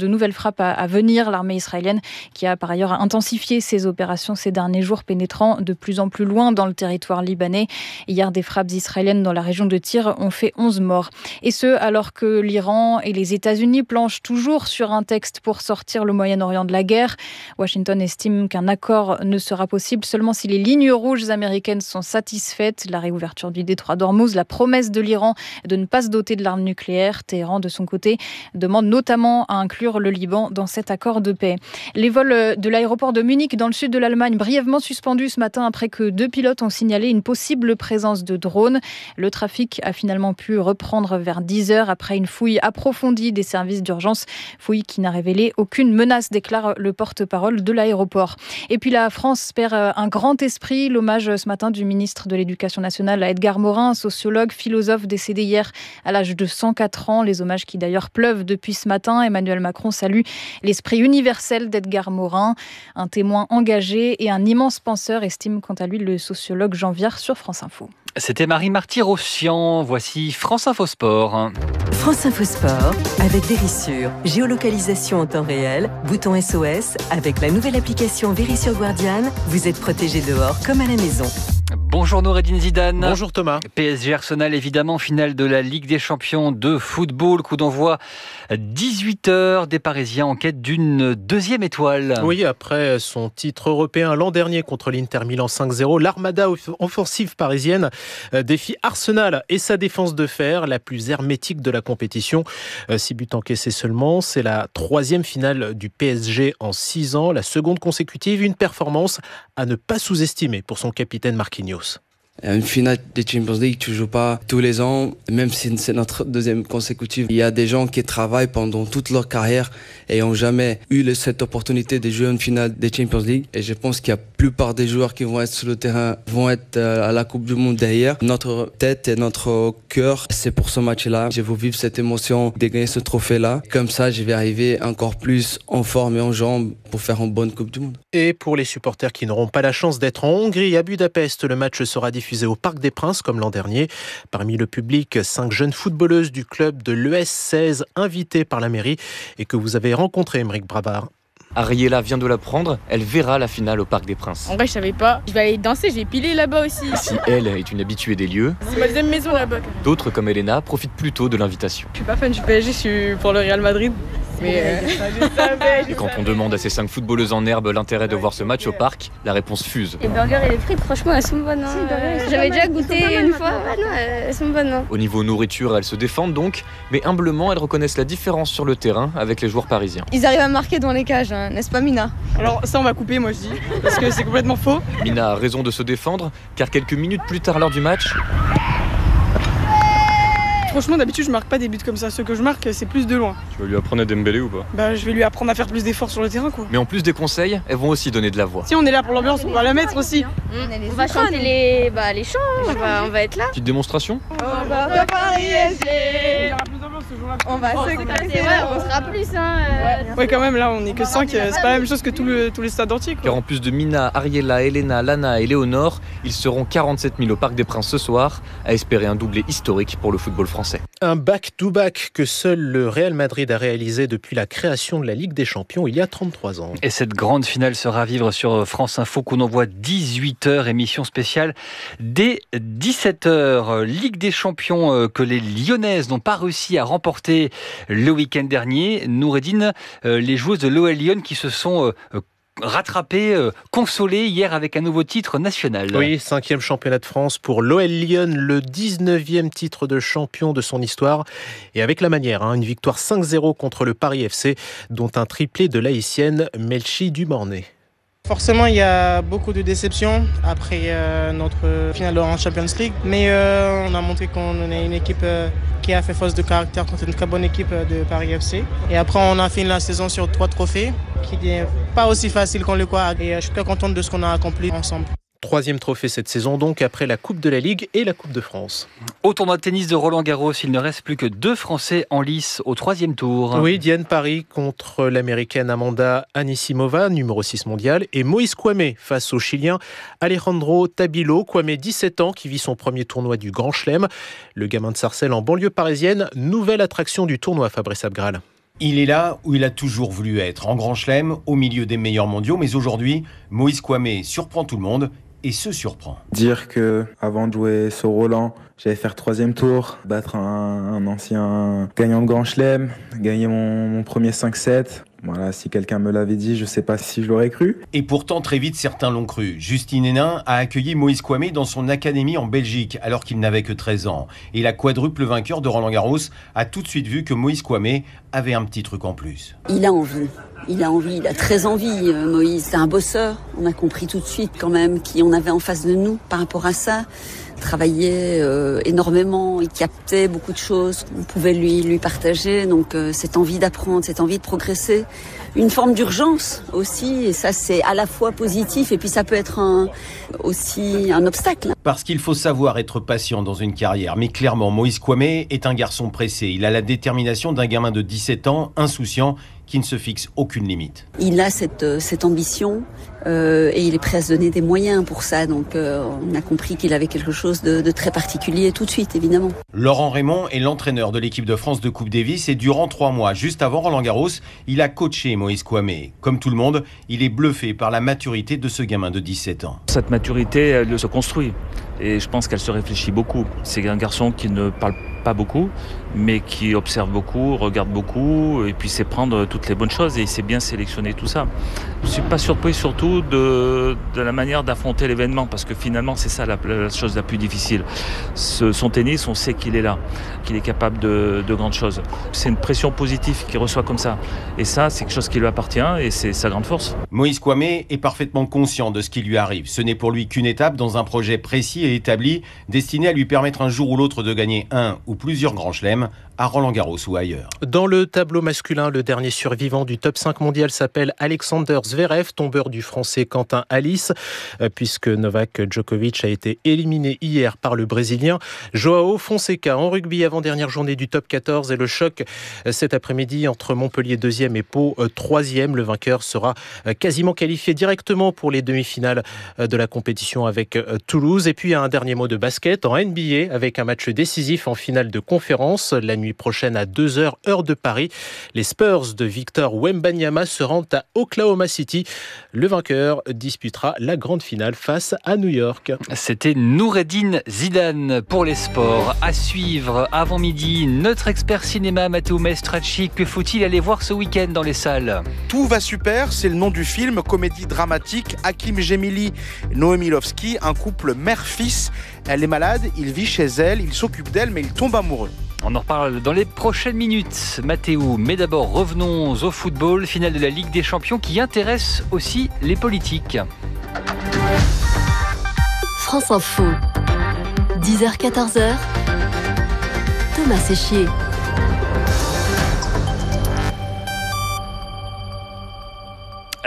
à venir. L'armée israélienne qui a par ailleurs intensifié ses opérations ces derniers jours, pénétrant de plus en plus loin dans le territoire libanais. Hier, des frappes israéliennes dans la région de Tyr ont fait 11 morts. Et ce, alors que l'Iran et les États-Unis planchent toujours sur un texte pour sortir le Moyen-Orient de la guerre. Washington estime qu'un accord ne sera possible seulement si les lignes rouges américaines sont satisfaites. La réouverture du détroit d'Ormuz, la promesse de l'Iran de ne pas se doter de l'arme nucléaire. Téhéran, de son côté, demande notamment à inclure le Liban dans cet accord de paix. Les vols de l'aéroport de Munich dans le sud de l'Allemagne, brièvement suspendus ce matin après que 2 pilotes ont signalé une possible présence de drones. Le trafic a finalement pu reprendre vers 10h après une fouille approfondie des services d'urgence. Fouille qui n'a révélé aucune menace, déclare le porte-parole de l'aéroport. Et puis la France perd un grand esprit. L'hommage ce matin du ministre de l'Éducation nationale à Edgar Morin, sociologue, philosophe décédé hier à l'âge de 104 ans. Les hommages qui d'ailleurs pleuvent depuis ce matin. Emmanuel Macron salue l'esprit universel d'Edgar Morin, un témoin engagé et un immense penseur, estime quant à lui le sociologue Jean Viard sur France Info. C'était Marie Marty-Rossian. Voici France Info Sport. France Info Sport avec Vérissure. Géolocalisation en temps réel, bouton SOS. Avec la nouvelle application Vérissure Guardian, vous êtes protégé dehors comme à la maison. Bonjour Noureddine Zidane. Bonjour Thomas. PSG Arsenal évidemment, finale de la Ligue des Champions de football. Coup d'envoi 18h, des Parisiens en quête d'une deuxième étoile. Oui, après son titre européen l'an dernier contre l'Inter Milan 5-0, l'armada offensive parisienne défie Arsenal et sa défense de fer, la plus hermétique de la compétition. 6 buts encaissés seulement, c'est la 3e finale du PSG en 6 ans, la seconde consécutive, une performance à ne pas sous-estimer pour son capitaine Marquinhos. Une finale des Champions League, tu joues pas tous les ans, même si c'est notre deuxième consécutive. Il y a des gens qui travaillent pendant toute leur carrière et n'ont jamais eu cette opportunité de jouer une finale des Champions League. Et je pense qu'il y a la plupart des joueurs qui vont être sur le terrain vont être à la Coupe du Monde derrière. Notre tête et notre cœur, c'est pour ce match-là. Je veux vivre cette émotion de gagner ce trophée-là. Comme ça, je vais arriver encore plus en forme et en jambes pour faire une bonne Coupe du Monde. Et pour les supporters qui n'auront pas la chance d'être en Hongrie, à Budapest, le match sera diffusé au Parc des Princes comme l'an dernier. Parmi le public, 5 jeunes footballeuses du club de l'ES 16 invitées par la mairie et que vous avez rencontré, Émeric Brabard. Ariella vient de l'apprendre, elle verra la finale au Parc des Princes. En vrai, je savais pas. Je vais aller danser, j'ai pilé là-bas aussi. Si elle est une habituée des lieux, c'est ma deuxième maison là-bas. D'autres comme Elena profitent plutôt de l'invitation. Je suis pas fan du PSG, je suis pour le Real Madrid. Mais Et quand on demande à ces 5 footballeuses en herbe l'intérêt de voir ce match au parc, la réponse fuse. Les burgers et les frites, franchement, elles sont bonnes. J'avais déjà goûté une fois, elles sont bonnes. Au niveau nourriture, elles se défendent donc, mais humblement, elles reconnaissent la différence sur le terrain avec les joueurs parisiens. Ils arrivent à marquer dans les cages, hein, n'est-ce pas Mina? Alors ça, on va couper, moi je dis, parce que c'est complètement faux. Mina a raison de se défendre, car quelques minutes plus tard lors du match... Franchement, d'habitude, je marque pas des buts comme ça. Ce que je marque, c'est plus de loin. Tu vas lui apprendre à Dembélé ou pas? Je vais lui apprendre à faire plus d'efforts sur le terrain, quoi. Mais en plus des conseils, elles vont aussi donner de la voix. Si on est là pour l'ambiance, on va la mettre aussi. On va chanter les chants, on va être là. Petite démonstration? On va Paris SG. Il y aura plus d'ambiance ce jour. On va se C'est vrai, on sera plus. Ouais, quand même, là, on est que 5. C'est pas la même chose que tous les stades entiers. Car en plus de Mina, Ariella, Elena, Lana et Léonore, ils seront 47 000 au Parc des Princes ce soir, à espérer un doublé historique pour le football français. Un back-to-back que seul le Real Madrid a réalisé depuis la création de la Ligue des Champions il y a 33 ans. Et cette grande finale sera à vivre sur France Info, qu'on envoie 18h, émission spéciale dès 17h. Ligue des Champions que les Lyonnaises n'ont pas réussi à remporter le week-end dernier. Noureddine, les joueuses de l'OL Lyon qui se sont rattrapées, consolées hier avec un nouveau titre national. Oui, 5e championnat de France pour l'OL Lyon, le 19e titre de champion de son histoire. Et avec la manière, une victoire 5-0 contre le Paris FC, dont un triplé de l'Haïtienne Melchi Dumornay. Forcément, il y a beaucoup de déceptions après notre finale en Champions League. Mais on a montré qu'on est une équipe qui a fait force de caractère contre une très bonne équipe de Paris FC. Et après, on a fini la saison sur 3 trophées, qui n'est pas aussi facile qu'on le croit. Et je suis très contente de ce qu'on a accompli ensemble. 3e trophée cette saison donc, après la Coupe de la Ligue et la Coupe de France. Au tournoi de tennis de Roland-Garros, il ne reste plus que 2 Français en lice au 3e tour. Oui, Diane Paris contre l'américaine Amanda Anisimova, numéro 6 mondial, et Moïse Kouamé face au Chilien Alejandro Tabilo. Kouamé, 17 ans, qui vit son premier tournoi du Grand Chelem. Le gamin de Sarcelles en banlieue parisienne, nouvelle attraction du tournoi, Fabrice Abgral. Il est là où il a toujours voulu être, en Grand Chelem, au milieu des meilleurs mondiaux. Mais aujourd'hui, Moïse Kouamé surprend tout le monde et se surprend. Dire que avant de jouer sur Roland, j'allais faire 3e tour, battre un ancien gagnant de Grand Chelem, gagner mon premier 5-7. Voilà, si quelqu'un me l'avait dit, je ne sais pas si je l'aurais cru. Et pourtant, très vite, certains l'ont cru. Justine Hénin a accueilli Moïse Kouamé dans son académie en Belgique, alors qu'il n'avait que 13 ans. Et la quadruple vainqueur de Roland-Garros a tout de suite vu que Moïse Kouamé avait un petit truc en plus. Il a envie, il a très envie, Moïse. C'est un bosseur. On a compris tout de suite quand même qui on avait en face de nous par rapport à ça. Travaillait énormément, il captait beaucoup de choses qu'on pouvait lui partager, donc cette envie d'apprendre, cette envie de progresser, une forme d'urgence aussi, et ça c'est à la fois positif et puis ça peut être aussi un obstacle. Parce qu'il faut savoir être patient dans une carrière, mais clairement Moïse Kouamé est un garçon pressé, il a la détermination d'un gamin de 17 ans, insouciant, qui ne se fixe aucune limite. Il a cette ambition et il est prêt à se donner des moyens pour ça. Donc on a compris qu'il avait quelque chose de très particulier tout de suite, évidemment. Laurent Raymond est l'entraîneur de l'équipe de France de Coupe Davis et durant 3 mois, juste avant Roland-Garros, il a coaché Moïse Kouamé. Comme tout le monde, il est bluffé par la maturité de ce gamin de 17 ans. Cette maturité, elle se construit et je pense qu'elle se réfléchit beaucoup. C'est un garçon qui ne parle pas beaucoup, mais qui observe beaucoup, regarde beaucoup, et puis sait prendre toutes les bonnes choses, et il sait bien sélectionner tout ça. Je ne suis pas surpris surtout de la manière d'affronter l'événement, parce que finalement c'est ça la chose la plus difficile. Son tennis, on sait qu'il est là, qu'il est capable de grandes choses. C'est une pression positive qu'il reçoit comme ça, et ça c'est quelque chose qui lui appartient, et c'est sa grande force. Moïse Kouamé est parfaitement conscient de ce qui lui arrive. Ce n'est pour lui qu'une étape dans un projet précis et établi, destiné à lui permettre un jour ou l'autre de gagner un ou plusieurs grands chelems à Roland-Garros ou ailleurs. Dans le tableau masculin, le dernier survivant du top 5 mondial s'appelle Alexander Zverev, tombeur du français Quentin Alice, puisque Novak Djokovic a été éliminé hier par le Brésilien Joao Fonseca. En rugby, avant-dernière journée du top 14 et le choc cet après-midi entre Montpellier 2e et Pau 3e. Le vainqueur sera quasiment qualifié directement pour les demi-finales de la compétition avec Toulouse. Et puis un dernier mot de basket en NBA avec un match décisif en finale de conférence. La nuit prochaine à 2h, heure de Paris, les Spurs de Victor Wembanyama se rendent à Oklahoma City. Le vainqueur disputera la grande finale face à New York. C'était Noureddine Zidane pour les sports. À suivre avant midi, notre expert cinéma Matteo Maestracci. Que faut-il aller voir ce week-end dans les salles ? Tout va super, c'est le nom du film, comédie dramatique. Hakim Gemili, Noémie Lovski, un couple mère-fils. Elle est malade, il vit chez elle, il s'occupe d'elle, mais il tombe amoureux. On en reparle dans les prochaines minutes, Mathéo. Mais d'abord, revenons au football, finale de la Ligue des Champions qui intéresse aussi les politiques. France Info, 10h-14h, Thomas Séchier.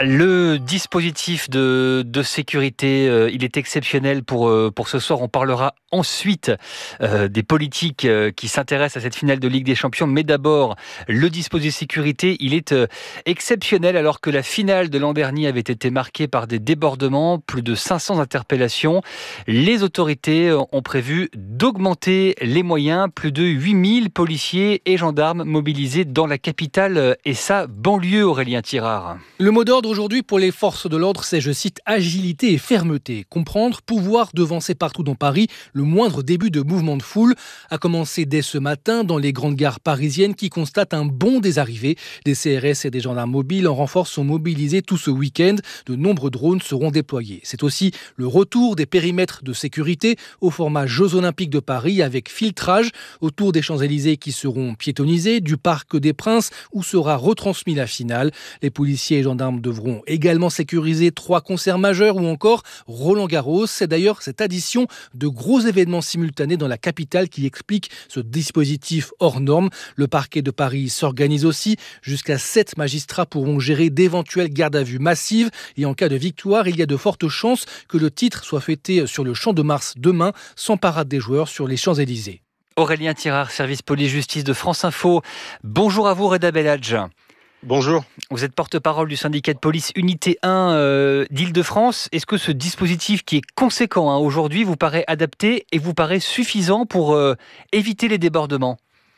Le dispositif de sécurité, il est exceptionnel pour ce soir. On parlera ensuite des politiques qui s'intéressent à cette finale de Ligue des Champions. Mais d'abord, le dispositif de sécurité, il est exceptionnel alors que la finale de l'an dernier avait été marquée par des débordements, plus de 500 interpellations. Les autorités ont prévu d'augmenter les moyens. Plus de 8000 policiers et gendarmes mobilisés dans la capitale et sa banlieue, Aurélien Tirard. Le mot d'ordre aujourd'hui pour les forces de l'ordre, c'est, je cite, agilité et fermeté. Comprendre, pouvoir devancer partout dans Paris le moindre début de mouvement de foule, a commencé dès ce matin dans les grandes gares parisiennes qui constatent un bond des arrivées. Des CRS et des gendarmes mobiles en renfort sont mobilisés tout ce week-end. De nombreux drones seront déployés. C'est aussi le retour des périmètres de sécurité au format Jeux Olympiques de Paris avec filtrage autour des Champs-Élysées qui seront piétonnisés, du Parc des Princes où sera retransmis la finale. Les policiers et gendarmes devront également sécuriser 3 concerts majeurs ou encore Roland-Garros. C'est d'ailleurs cette addition de gros événements simultanés dans la capitale qui explique ce dispositif hors norme. Le parquet de Paris s'organise aussi. Jusqu'à 7 magistrats pourront gérer d'éventuelles gardes à vue massives. Et en cas de victoire, il y a de fortes chances que le titre soit fêté sur le Champ de Mars demain, sans parade des joueurs sur les Champs-Élysées. Aurélien Tirard, service police-justice de France Info. Bonjour à vous, Reda Belhadj. Bonjour. Vous êtes porte-parole du syndicat de police Unité 1 d'Île-de-France. Est-ce que ce dispositif qui est conséquent aujourd'hui vous paraît adapté et vous paraît suffisant pour éviter les débordements ?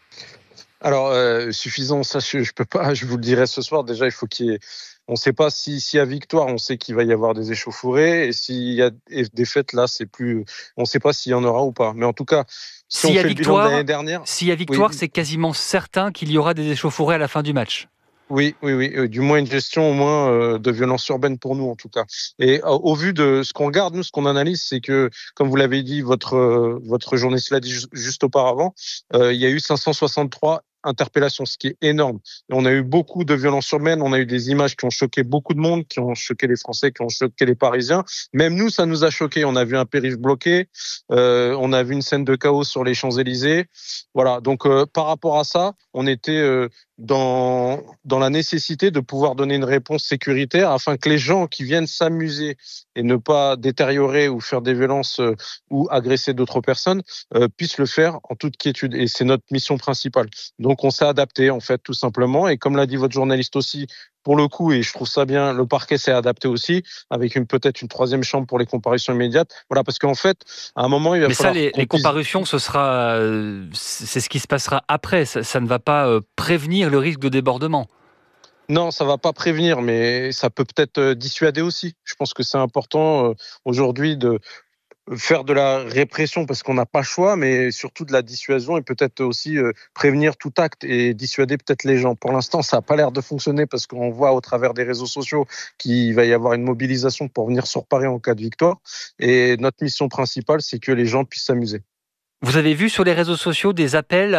Alors, suffisant, ça je peux pas, je vous le dirai ce soir. Déjà, il faut qu'il y ait... On ne sait pas s'il y a victoire, on sait qu'il va y avoir des échauffourées. Et s'il y a des fêtes, là, c'est plus... On ne sait pas s'il y en aura ou pas. Mais en tout cas, si on fait le bilan de l'année dernière... S'il y a victoire, oui, c'est quasiment certain qu'il y aura des échauffourées à la fin du match. Oui. Du moins une gestion de violence urbaine pour nous en tout cas. Et au vu de ce qu'on regarde, nous, ce qu'on analyse, c'est que, comme vous l'avez dit, votre journaliste l'a dit juste auparavant, il y a eu 563 interpellations, ce qui est énorme. Et on a eu beaucoup de violences urbaines, on a eu des images qui ont choqué beaucoup de monde, qui ont choqué les Français, qui ont choqué les Parisiens. Même nous, ça nous a choqué. On a vu un périph' bloqué, on a vu une scène de chaos sur les Champs-Élysées. Voilà. Donc, par rapport à ça, on était dans la nécessité de pouvoir donner une réponse sécuritaire afin que les gens qui viennent s'amuser et ne pas détériorer ou faire des violences ou agresser d'autres personnes puissent le faire en toute quiétude. Et c'est notre mission principale. Donc on s'est adapté en fait tout simplement. Et comme l'a dit votre journaliste aussi, pour le coup, et je trouve ça bien, le parquet s'est adapté aussi, avec peut-être une 3e chambre pour les comparutions immédiates. Voilà, parce qu'en fait, à un moment, il va falloir... Mais ça, les comparutions, c'est ce qui se passera après. Ça ne va pas prévenir le risque de débordement. Non, ça va pas prévenir, mais ça peut peut-être dissuader aussi. Je pense que c'est important aujourd'hui de faire de la répression parce qu'on n'a pas le choix, mais surtout de la dissuasion et peut-être aussi prévenir tout acte et dissuader peut-être les gens. Pour l'instant, ça n'a pas l'air de fonctionner parce qu'on voit au travers des réseaux sociaux qu'il va y avoir une mobilisation pour venir sur Paris en cas de victoire. Et notre mission principale, c'est que les gens puissent s'amuser. Vous avez vu sur les réseaux sociaux des appels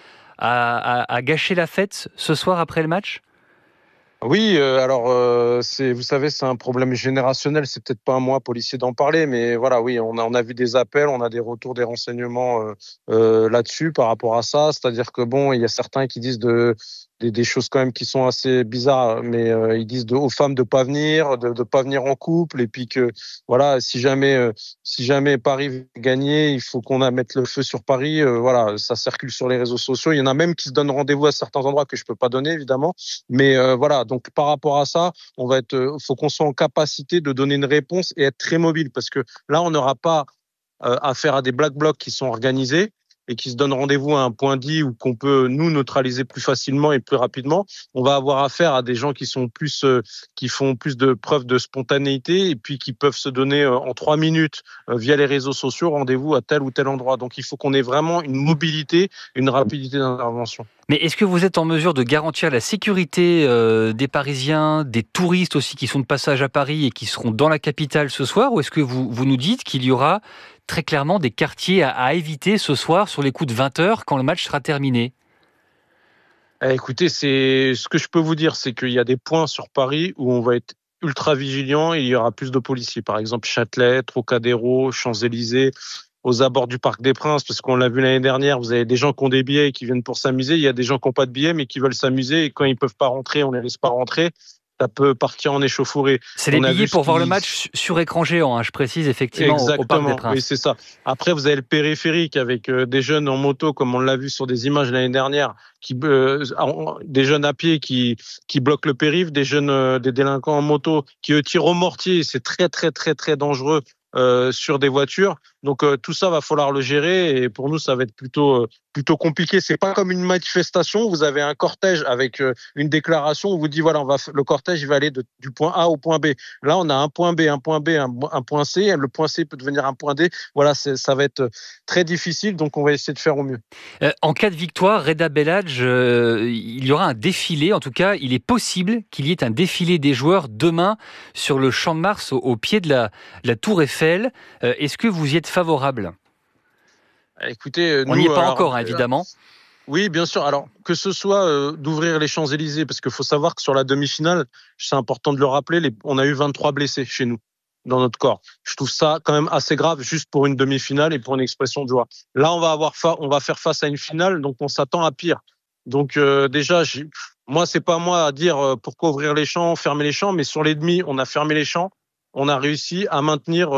à gâcher la fête ce soir après le match ? Oui, alors vous savez, c'est un problème générationnel. C'est peut-être pas à moi, policier, d'en parler, mais voilà, oui, on a vu des appels, on a des retours, des renseignements là-dessus par rapport à ça. C'est-à-dire que bon, il y a certains qui disent des choses quand même qui sont assez bizarres, mais ils disent aux femmes de pas venir, de pas venir en couple, et puis que voilà, si jamais Paris veut gagner, il faut qu'on mette le feu sur Paris. Voilà, ça circule sur les réseaux sociaux. Il y en a même qui se donnent rendez-vous à certains endroits que je peux pas donner évidemment, mais voilà. Donc par rapport à ça, faut qu'on soit en capacité de donner une réponse et être très mobile, parce que là, on n'aura pas affaire à des black blocs qui sont organisés et qui se donnent rendez-vous à un point dit où qu'on peut nous neutraliser plus facilement et plus rapidement. On va avoir affaire à des gens qui font plus de preuves de spontanéité et puis qui peuvent se donner en 3 minutes via les réseaux sociaux rendez-vous à tel ou tel endroit. Donc il faut qu'on ait vraiment une mobilité, une rapidité d'intervention. Mais est-ce que vous êtes en mesure de garantir la sécurité des Parisiens, des touristes aussi qui sont de passage à Paris et qui seront dans la capitale ce soir, ou est-ce que vous nous dites qu'il y aura très clairement des quartiers à éviter ce soir sur les coups de 20h quand le match sera terminé ? Écoutez, ce que je peux vous dire, c'est qu'il y a des points sur Paris où on va être ultra vigilant et il y aura plus de policiers. Par exemple, Châtelet, Trocadéro, Champs-Élysées, aux abords du Parc des Princes, parce qu'on l'a vu l'année dernière, vous avez des gens qui ont des billets et qui viennent pour s'amuser. Il y a des gens qui n'ont pas de billets mais qui veulent s'amuser et quand ils ne peuvent pas rentrer, on ne les laisse pas rentrer. ça peut partir en échauffourée. C'est les billets pour voir le match sur écran géant, je précise, effectivement, au Parc des Princes. Oui, c'est ça. Après, vous avez le périphérique avec des jeunes en moto, comme on l'a vu sur des images l'année dernière, des jeunes à pied qui bloquent le périph', des délinquants en moto qui eux tirent au mortier. C'est très, très, très, très dangereux sur des voitures. Donc tout ça va falloir le gérer et pour nous ça va être plutôt compliqué. C'est pas comme une manifestation, vous avez un cortège avec une déclaration où vous dit voilà, le cortège il va aller du point A au point B. Là on a un point B, un point C, le point C peut devenir un point D. Voilà, ça va être très difficile, donc on va essayer de faire au mieux. En cas de victoire, Reda Bellaj, il y aura un défilé, en tout cas il est possible qu'il y ait un défilé des joueurs demain sur le Champ de Mars au pied de la Tour Eiffel. Est-ce que vous y êtes favorable? Écoutez, on n'y est pas encore, évidemment. Oui, bien sûr. Alors, que ce soit d'ouvrir les Champs-Élysées, parce qu'il faut savoir que sur la demi-finale, c'est important de le rappeler, on a eu 23 blessés chez nous, dans notre corps. Je trouve ça quand même assez grave, juste pour une demi-finale et pour une expression de joie. Là, on va faire face à une finale, donc on s'attend à pire. Donc déjà, moi, c'est pas moi à dire pourquoi ouvrir les champs, fermer les champs, mais sur les demi, on a fermé les champs. On a réussi à maintenir,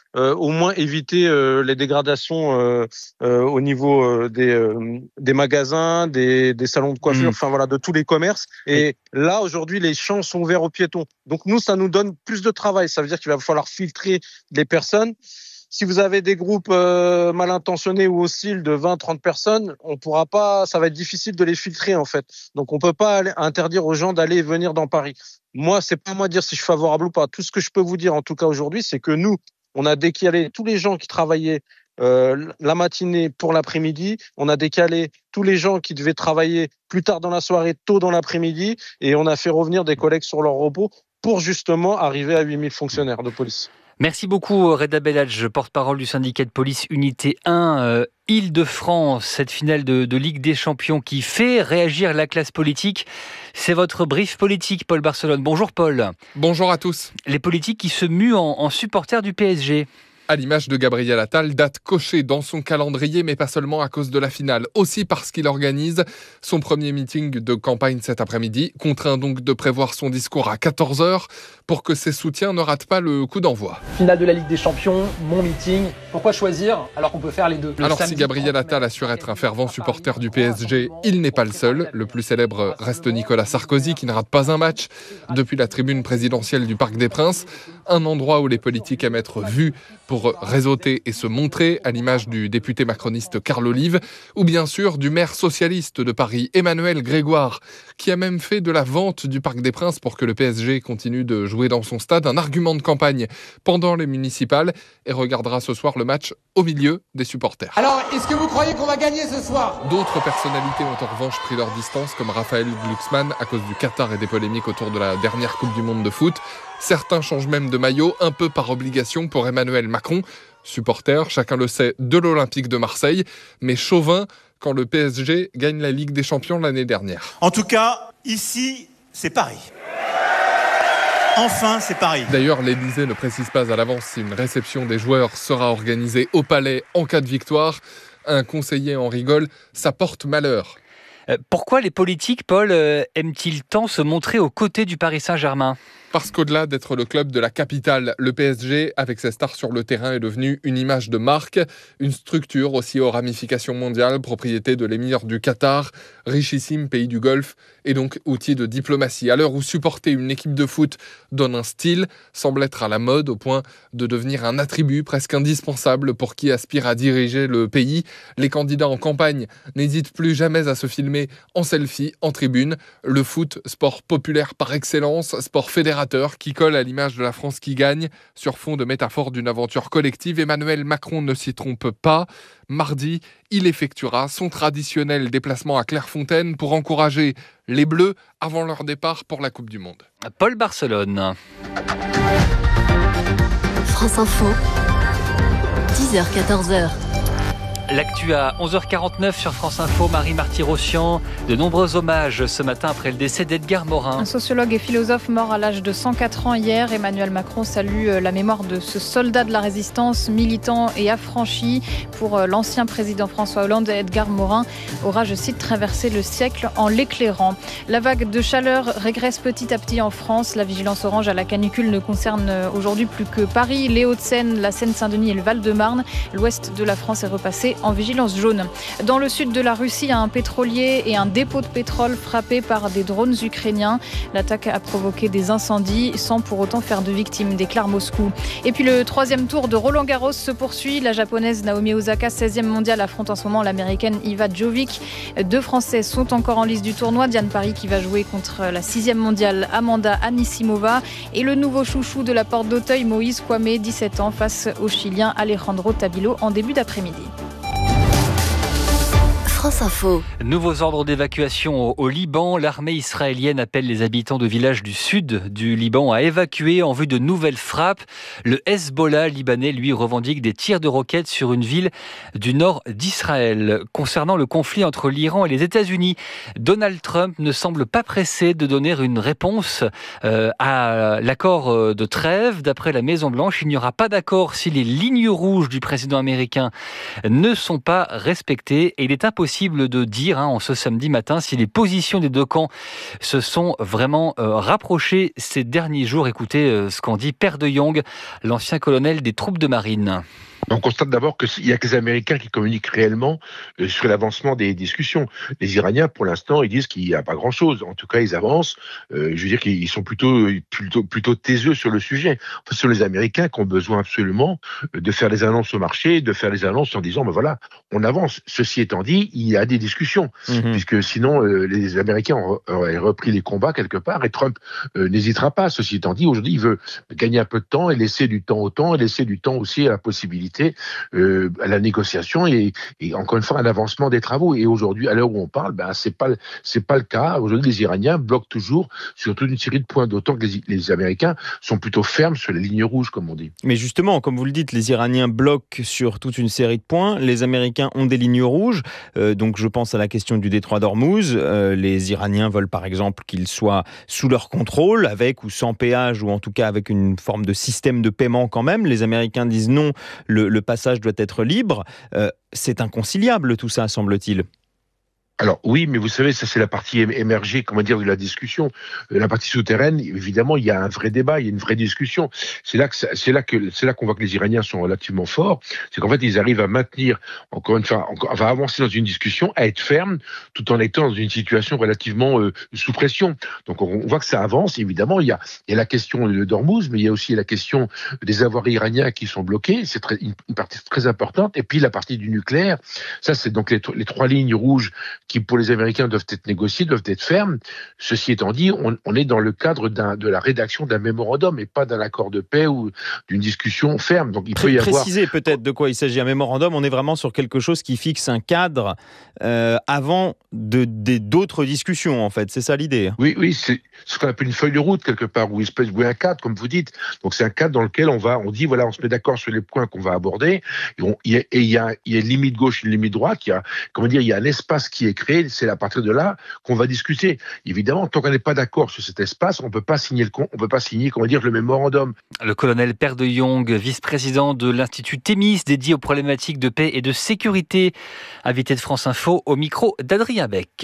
au moins éviter les dégradations au niveau des magasins, des salons de coiffure, enfin voilà, de tous les commerces. Et là, aujourd'hui, les champs sont ouverts aux piétons. Donc nous, ça nous donne plus de travail. Ça veut dire qu'il va falloir filtrer les personnes. Si vous avez des groupes mal intentionnés ou hostiles de 20-30 personnes, on pourra pas, ça va être difficile de les filtrer en fait. Donc on peut pas interdire aux gens d'aller et venir dans Paris. Moi, c'est pas moi de dire si je suis favorable ou pas. Tout ce que je peux vous dire en tout cas aujourd'hui, c'est que nous, on a décalé tous les gens qui travaillaient la matinée pour l'après-midi. On a décalé tous les gens qui devaient travailler plus tard dans la soirée, tôt dans l'après-midi, et on a fait revenir des collègues sur leur repos pour justement arriver à 8000 fonctionnaires de police. Merci beaucoup Reda Bellaj, porte-parole du syndicat de police Unité 1 Île-de-France. Cette finale de Ligue des Champions qui fait réagir la classe politique. C'est votre brief politique, Paul Barcelone. Bonjour Paul. Bonjour à tous. Les politiques qui se muent en supporters du PSG. À l'image de Gabriel Attal, date cochée dans son calendrier, mais pas seulement à cause de la finale, aussi parce qu'il organise son premier meeting de campagne cet après-midi, contraint donc de prévoir son discours à 14h pour que ses soutiens ne ratent pas le coup d'envoi. Finale de la Ligue des Champions, mon meeting, pourquoi choisir alors qu'on peut faire les deux? Alors si Gabriel Attal assure être un fervent supporter du PSG, il n'est pas le seul. Le plus célèbre reste Nicolas Sarkozy qui ne rate pas un match depuis la tribune présidentielle du Parc des Princes, un endroit où les politiques aiment être vus pour réseauter et se montrer, à l'image du député macroniste Carl Olive, ou bien sûr du maire socialiste de Paris, Emmanuel Grégoire, qui a même fait de la vente du Parc des Princes pour que le PSG continue de jouer dans son stade un argument de campagne pendant les municipales, et regardera ce soir le match au milieu des supporters. Alors, est-ce que vous croyez qu'on va gagner ce soir? D'autres personnalités ont en revanche pris leur distance, comme Raphaël Glucksmann, à cause du Qatar et des polémiques autour de la dernière Coupe du Monde de foot. Certains changent même de maillot, un peu par obligation pour Emmanuel Macron, supporter, chacun le sait, de l'Olympique de Marseille, mais chauvin quand le PSG gagne la Ligue des Champions l'année dernière. En tout cas, ici, c'est Paris. Enfin, c'est Paris. D'ailleurs, l'Élysée ne précise pas à l'avance si une réception des joueurs sera organisée au Palais en cas de victoire. Un conseiller en rigole, ça porte malheur. Pourquoi les politiques, Paul, aiment-ils tant se montrer aux côtés du Paris Saint-Germain ? Parce qu'au-delà d'être le club de la capitale, le PSG, avec ses stars sur le terrain, est devenu une image de marque, une structure aussi aux ramifications mondiales, propriété de l'émir du Qatar, richissime pays du Golfe, et donc outil de diplomatie. À l'heure où supporter une équipe de foot donne un style, semble être à la mode au point de devenir un attribut presque indispensable pour qui aspire à diriger le pays, les candidats en campagne n'hésitent plus jamais à se filmer en selfie, en tribune. Le foot, sport populaire par excellence, sport fédérateur qui colle à l'image de la France qui gagne. Sur fond de métaphore d'une aventure collective, Emmanuel Macron ne s'y trompe pas. Mardi, il effectuera son traditionnel déplacement à Clairefontaine pour encourager les Bleus avant leur départ pour la Coupe du Monde. Paul Barcelone. France Info, 10h-14h. L'actu à 11h49 sur France Info, Marie Marty-Rossian. De nombreux hommages ce matin après le décès d'Edgar Morin. Un sociologue et philosophe mort à l'âge de 104 ans hier. Emmanuel Macron salue la mémoire de ce soldat de la résistance, militant et affranchi. Pour l'ancien président François Hollande, Edgar Morin aura, je cite, traversé le siècle en l'éclairant. La vague de chaleur régresse petit à petit en France. La vigilance orange à la canicule ne concerne aujourd'hui plus que Paris, les Hauts-de-Seine, la Seine-Saint-Denis et le Val-de-Marne. L'ouest de la France est repassé en vigilance jaune. Dans le sud de la Russie, un pétrolier et un dépôt de pétrole frappés par des drones ukrainiens. L'attaque a provoqué des incendies sans pour autant faire de victimes, déclare Moscou. Et puis le 3e tour de Roland-Garros se poursuit. La japonaise Naomi Osaka, 16e mondiale, affronte en ce moment l'américaine Iva Jovic. 2 Français sont encore en lice du tournoi. Diane Paris qui va jouer contre la 6e mondiale Amanda Anisimova. Et le nouveau chouchou de la Porte d'Auteuil, Moïse Kouamé, 17 ans, face au Chilien Alejandro Tabilo en début d'après-midi. France Info. Nouveaux ordres d'évacuation au Liban. L'armée israélienne appelle les habitants de villages du sud du Liban à évacuer en vue de nouvelles frappes. Le Hezbollah libanais, lui, revendique des tirs de roquettes sur une ville du nord d'Israël. Concernant le conflit entre l'Iran et les États-Unis, Donald Trump ne semble pas pressé de donner une réponse à l'accord de trêve. D'après la Maison-Blanche, il n'y aura pas d'accord si les lignes rouges du président américain ne sont pas respectées. Et il est impossible de dire en ce samedi matin si les positions des deux camps se sont vraiment rapprochées ces derniers jours. Écoutez ce qu'en dit Père de Jong, l'ancien colonel des troupes de marine. On constate d'abord qu'il n'y a que les Américains qui communiquent réellement sur l'avancement des discussions. Les Iraniens, pour l'instant, ils disent qu'il n'y a pas grand-chose. En tout cas, ils avancent. Je veux dire qu'ils sont plutôt taiseux sur le sujet. Enfin, ce sont les Américains qui ont besoin absolument de faire des annonces au marché, de faire des annonces en disant, ben voilà, on avance. Ceci étant dit, il y a des discussions, puisque sinon, les Américains auraient repris les combats quelque part, et Trump n'hésitera pas. Ceci étant dit, aujourd'hui, il veut gagner un peu de temps et laisser du temps au temps, et laisser du temps aussi à la possibilité à la négociation et encore une fois à l'avancement des travaux. Et aujourd'hui, à l'heure où on parle, c'est pas le cas. Aujourd'hui, les Iraniens bloquent toujours sur toute une série de points, d'autant que les Américains sont plutôt fermes sur les lignes rouges, comme on dit. Mais justement, comme vous le dites, les Iraniens bloquent sur toute une série de points. Les Américains ont des lignes rouges. Donc, je pense à la question du détroit d'Ormuz. Les Iraniens veulent, par exemple, qu'il soit sous leur contrôle, avec ou sans péage, ou en tout cas avec une forme de système de paiement quand même. Les Américains disent non, le passage doit être libre. C'est inconciliable tout ça, semble-t-il. Alors oui, mais vous savez, ça c'est la partie émergée, comment dire, de la discussion. La partie souterraine, évidemment, il y a un vrai débat, il y a une vraie discussion. C'est là qu'on voit que les Iraniens sont relativement forts. C'est qu'en fait, ils arrivent à maintenir, encore une fois, à avancer dans une discussion, à être fermes, tout en étant dans une situation relativement sous pression. Donc on voit que ça avance. Évidemment, il y a la question d'Ormuz, mais il y a aussi la question des avoirs iraniens qui sont bloqués. C'est une partie très importante. Et puis la partie du nucléaire. Ça, c'est donc les 3 lignes rouges qui, pour les Américains, doivent être négociées, doivent être fermes. Ceci étant dit, on est dans le cadre de la rédaction d'un mémorandum et pas d'un accord de paix ou d'une discussion ferme. Donc, il peut y avoir... Préciser peut-être de quoi il s'agit. Un mémorandum, on est vraiment sur quelque chose qui fixe un cadre avant d'autres discussions, en fait. C'est ça l'idée. Oui, c'est ce qu'on appelle une feuille de route, quelque part, ou un cadre, comme vous dites. Donc, c'est un cadre dans lequel on dit, voilà, on se met d'accord sur les points qu'on va aborder. Il y a une limite gauche, une limite droite. Il y a un espace qui est créé, c'est à partir de là qu'on va discuter. Évidemment, tant qu'on n'est pas d'accord sur cet espace, on peut pas signer le mémorandum. Le colonel Père de Jong, vice-président de l'Institut Thémis, dédié aux problématiques de paix et de sécurité, invité de France Info au micro d'Adrien Beck.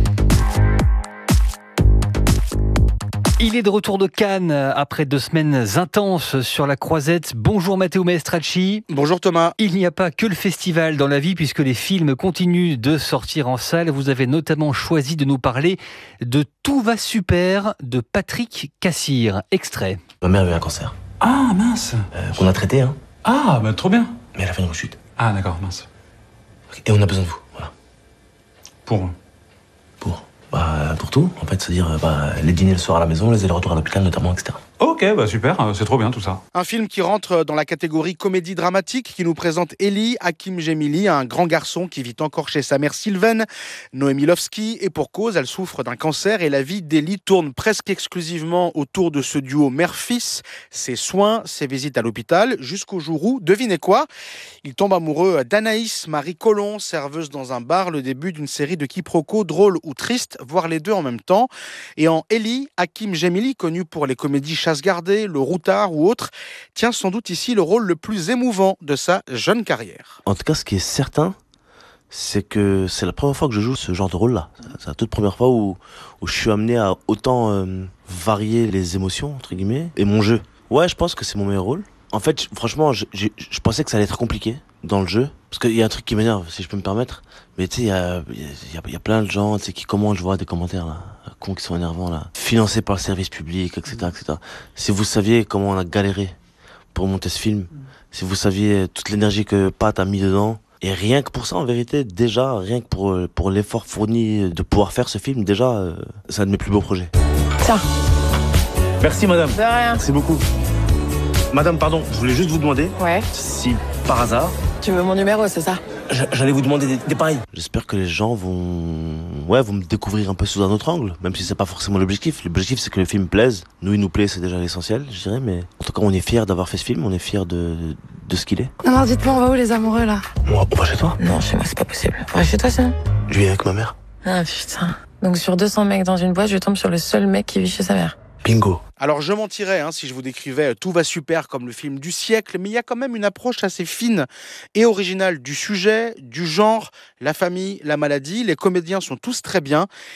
Il est de retour de Cannes après 2 semaines intenses sur la Croisette. Bonjour Matteo Maestracci. Bonjour Thomas. Il n'y a pas que le festival dans la vie puisque les films continuent de sortir en salle. Vous avez notamment choisi de nous parler de Tout va super de Patrick Cassir. Extrait. Ma mère a eu un cancer. Ah mince. Qu'on a traité, hein. Ah bah trop bien. Mais elle a fait une rechute. Ah d'accord, mince. Et on a besoin de vous, voilà. Pour tout, en fait, c'est-à-dire les dîners le soir à la maison, les allers-retours à l'hôpital notamment, etc. Ok, bah super, c'est trop bien tout ça. Un film qui rentre dans la catégorie comédie dramatique, qui nous présente Eli Hakim Gemili, un grand garçon qui vit encore chez sa mère Sylvaine, Noémie Lovski, et pour cause, elle souffre d'un cancer et la vie d'Eli tourne presque exclusivement autour de ce duo mère-fils, ses soins, ses visites à l'hôpital, jusqu'au jour où, devinez quoi, il tombe amoureux d'Anaïs Marie Collomb, serveuse dans un bar, le début d'une série de quiproquos drôles ou tristes, voire les deux en même temps. Et en Eli Hakim Gemili, connu pour les comédies Chasse gardée, Le Routard ou autres, tient sans doute ici le rôle le plus émouvant de sa jeune carrière. En tout cas, ce qui est certain, c'est que c'est la première fois que je joue ce genre de rôle-là. C'est la toute première fois où je suis amené à autant varier les émotions, entre guillemets, et mon jeu. Ouais, je pense que c'est mon meilleur rôle. En fait, franchement, je pensais que ça allait être compliqué dans le jeu. Parce qu'il y a un truc qui m'énerve, si je peux me permettre. Mais tu sais, il y a plein de gens qui commentent, je vois des commentaires là, cons qui sont énervants là. Financés par le service public, etc., etc. Si vous saviez comment on a galéré pour monter ce film, si vous saviez toute l'énergie que Pat a mis dedans, et rien que pour ça, en vérité, déjà, rien que pour l'effort fourni de pouvoir faire ce film, déjà, c'est un de mes plus beaux projets. Tiens. Merci madame. De rien. Merci beaucoup. Madame, pardon, je voulais juste vous demander si, par hasard... Tu veux mon numéro, c'est ça? J'allais vous demander des pareils. J'espère que les gens vont me découvrir un peu sous un autre angle, même si c'est pas forcément l'objectif. L'objectif, c'est que le film plaise. Nous, il nous plaît, c'est déjà l'essentiel, je dirais, mais en tout cas, on est fiers d'avoir fait ce film, on est fiers de ce qu'il est. Non, dites-moi, on va où les amoureux, là? On va chez toi? Non, chez moi, c'est pas possible. On va chez toi, sinon? Je vis avec ma mère. Ah, putain. Donc, sur 200 mecs dans une boîte, je tombe sur le seul mec qui vit chez sa mère. Bingo. Alors je mentirais si je vous décrivais Tout va super comme le film du siècle, mais il y a quand même une approche assez fine et originale du sujet, du genre, la famille, la maladie. Les comédiens sont tous très bien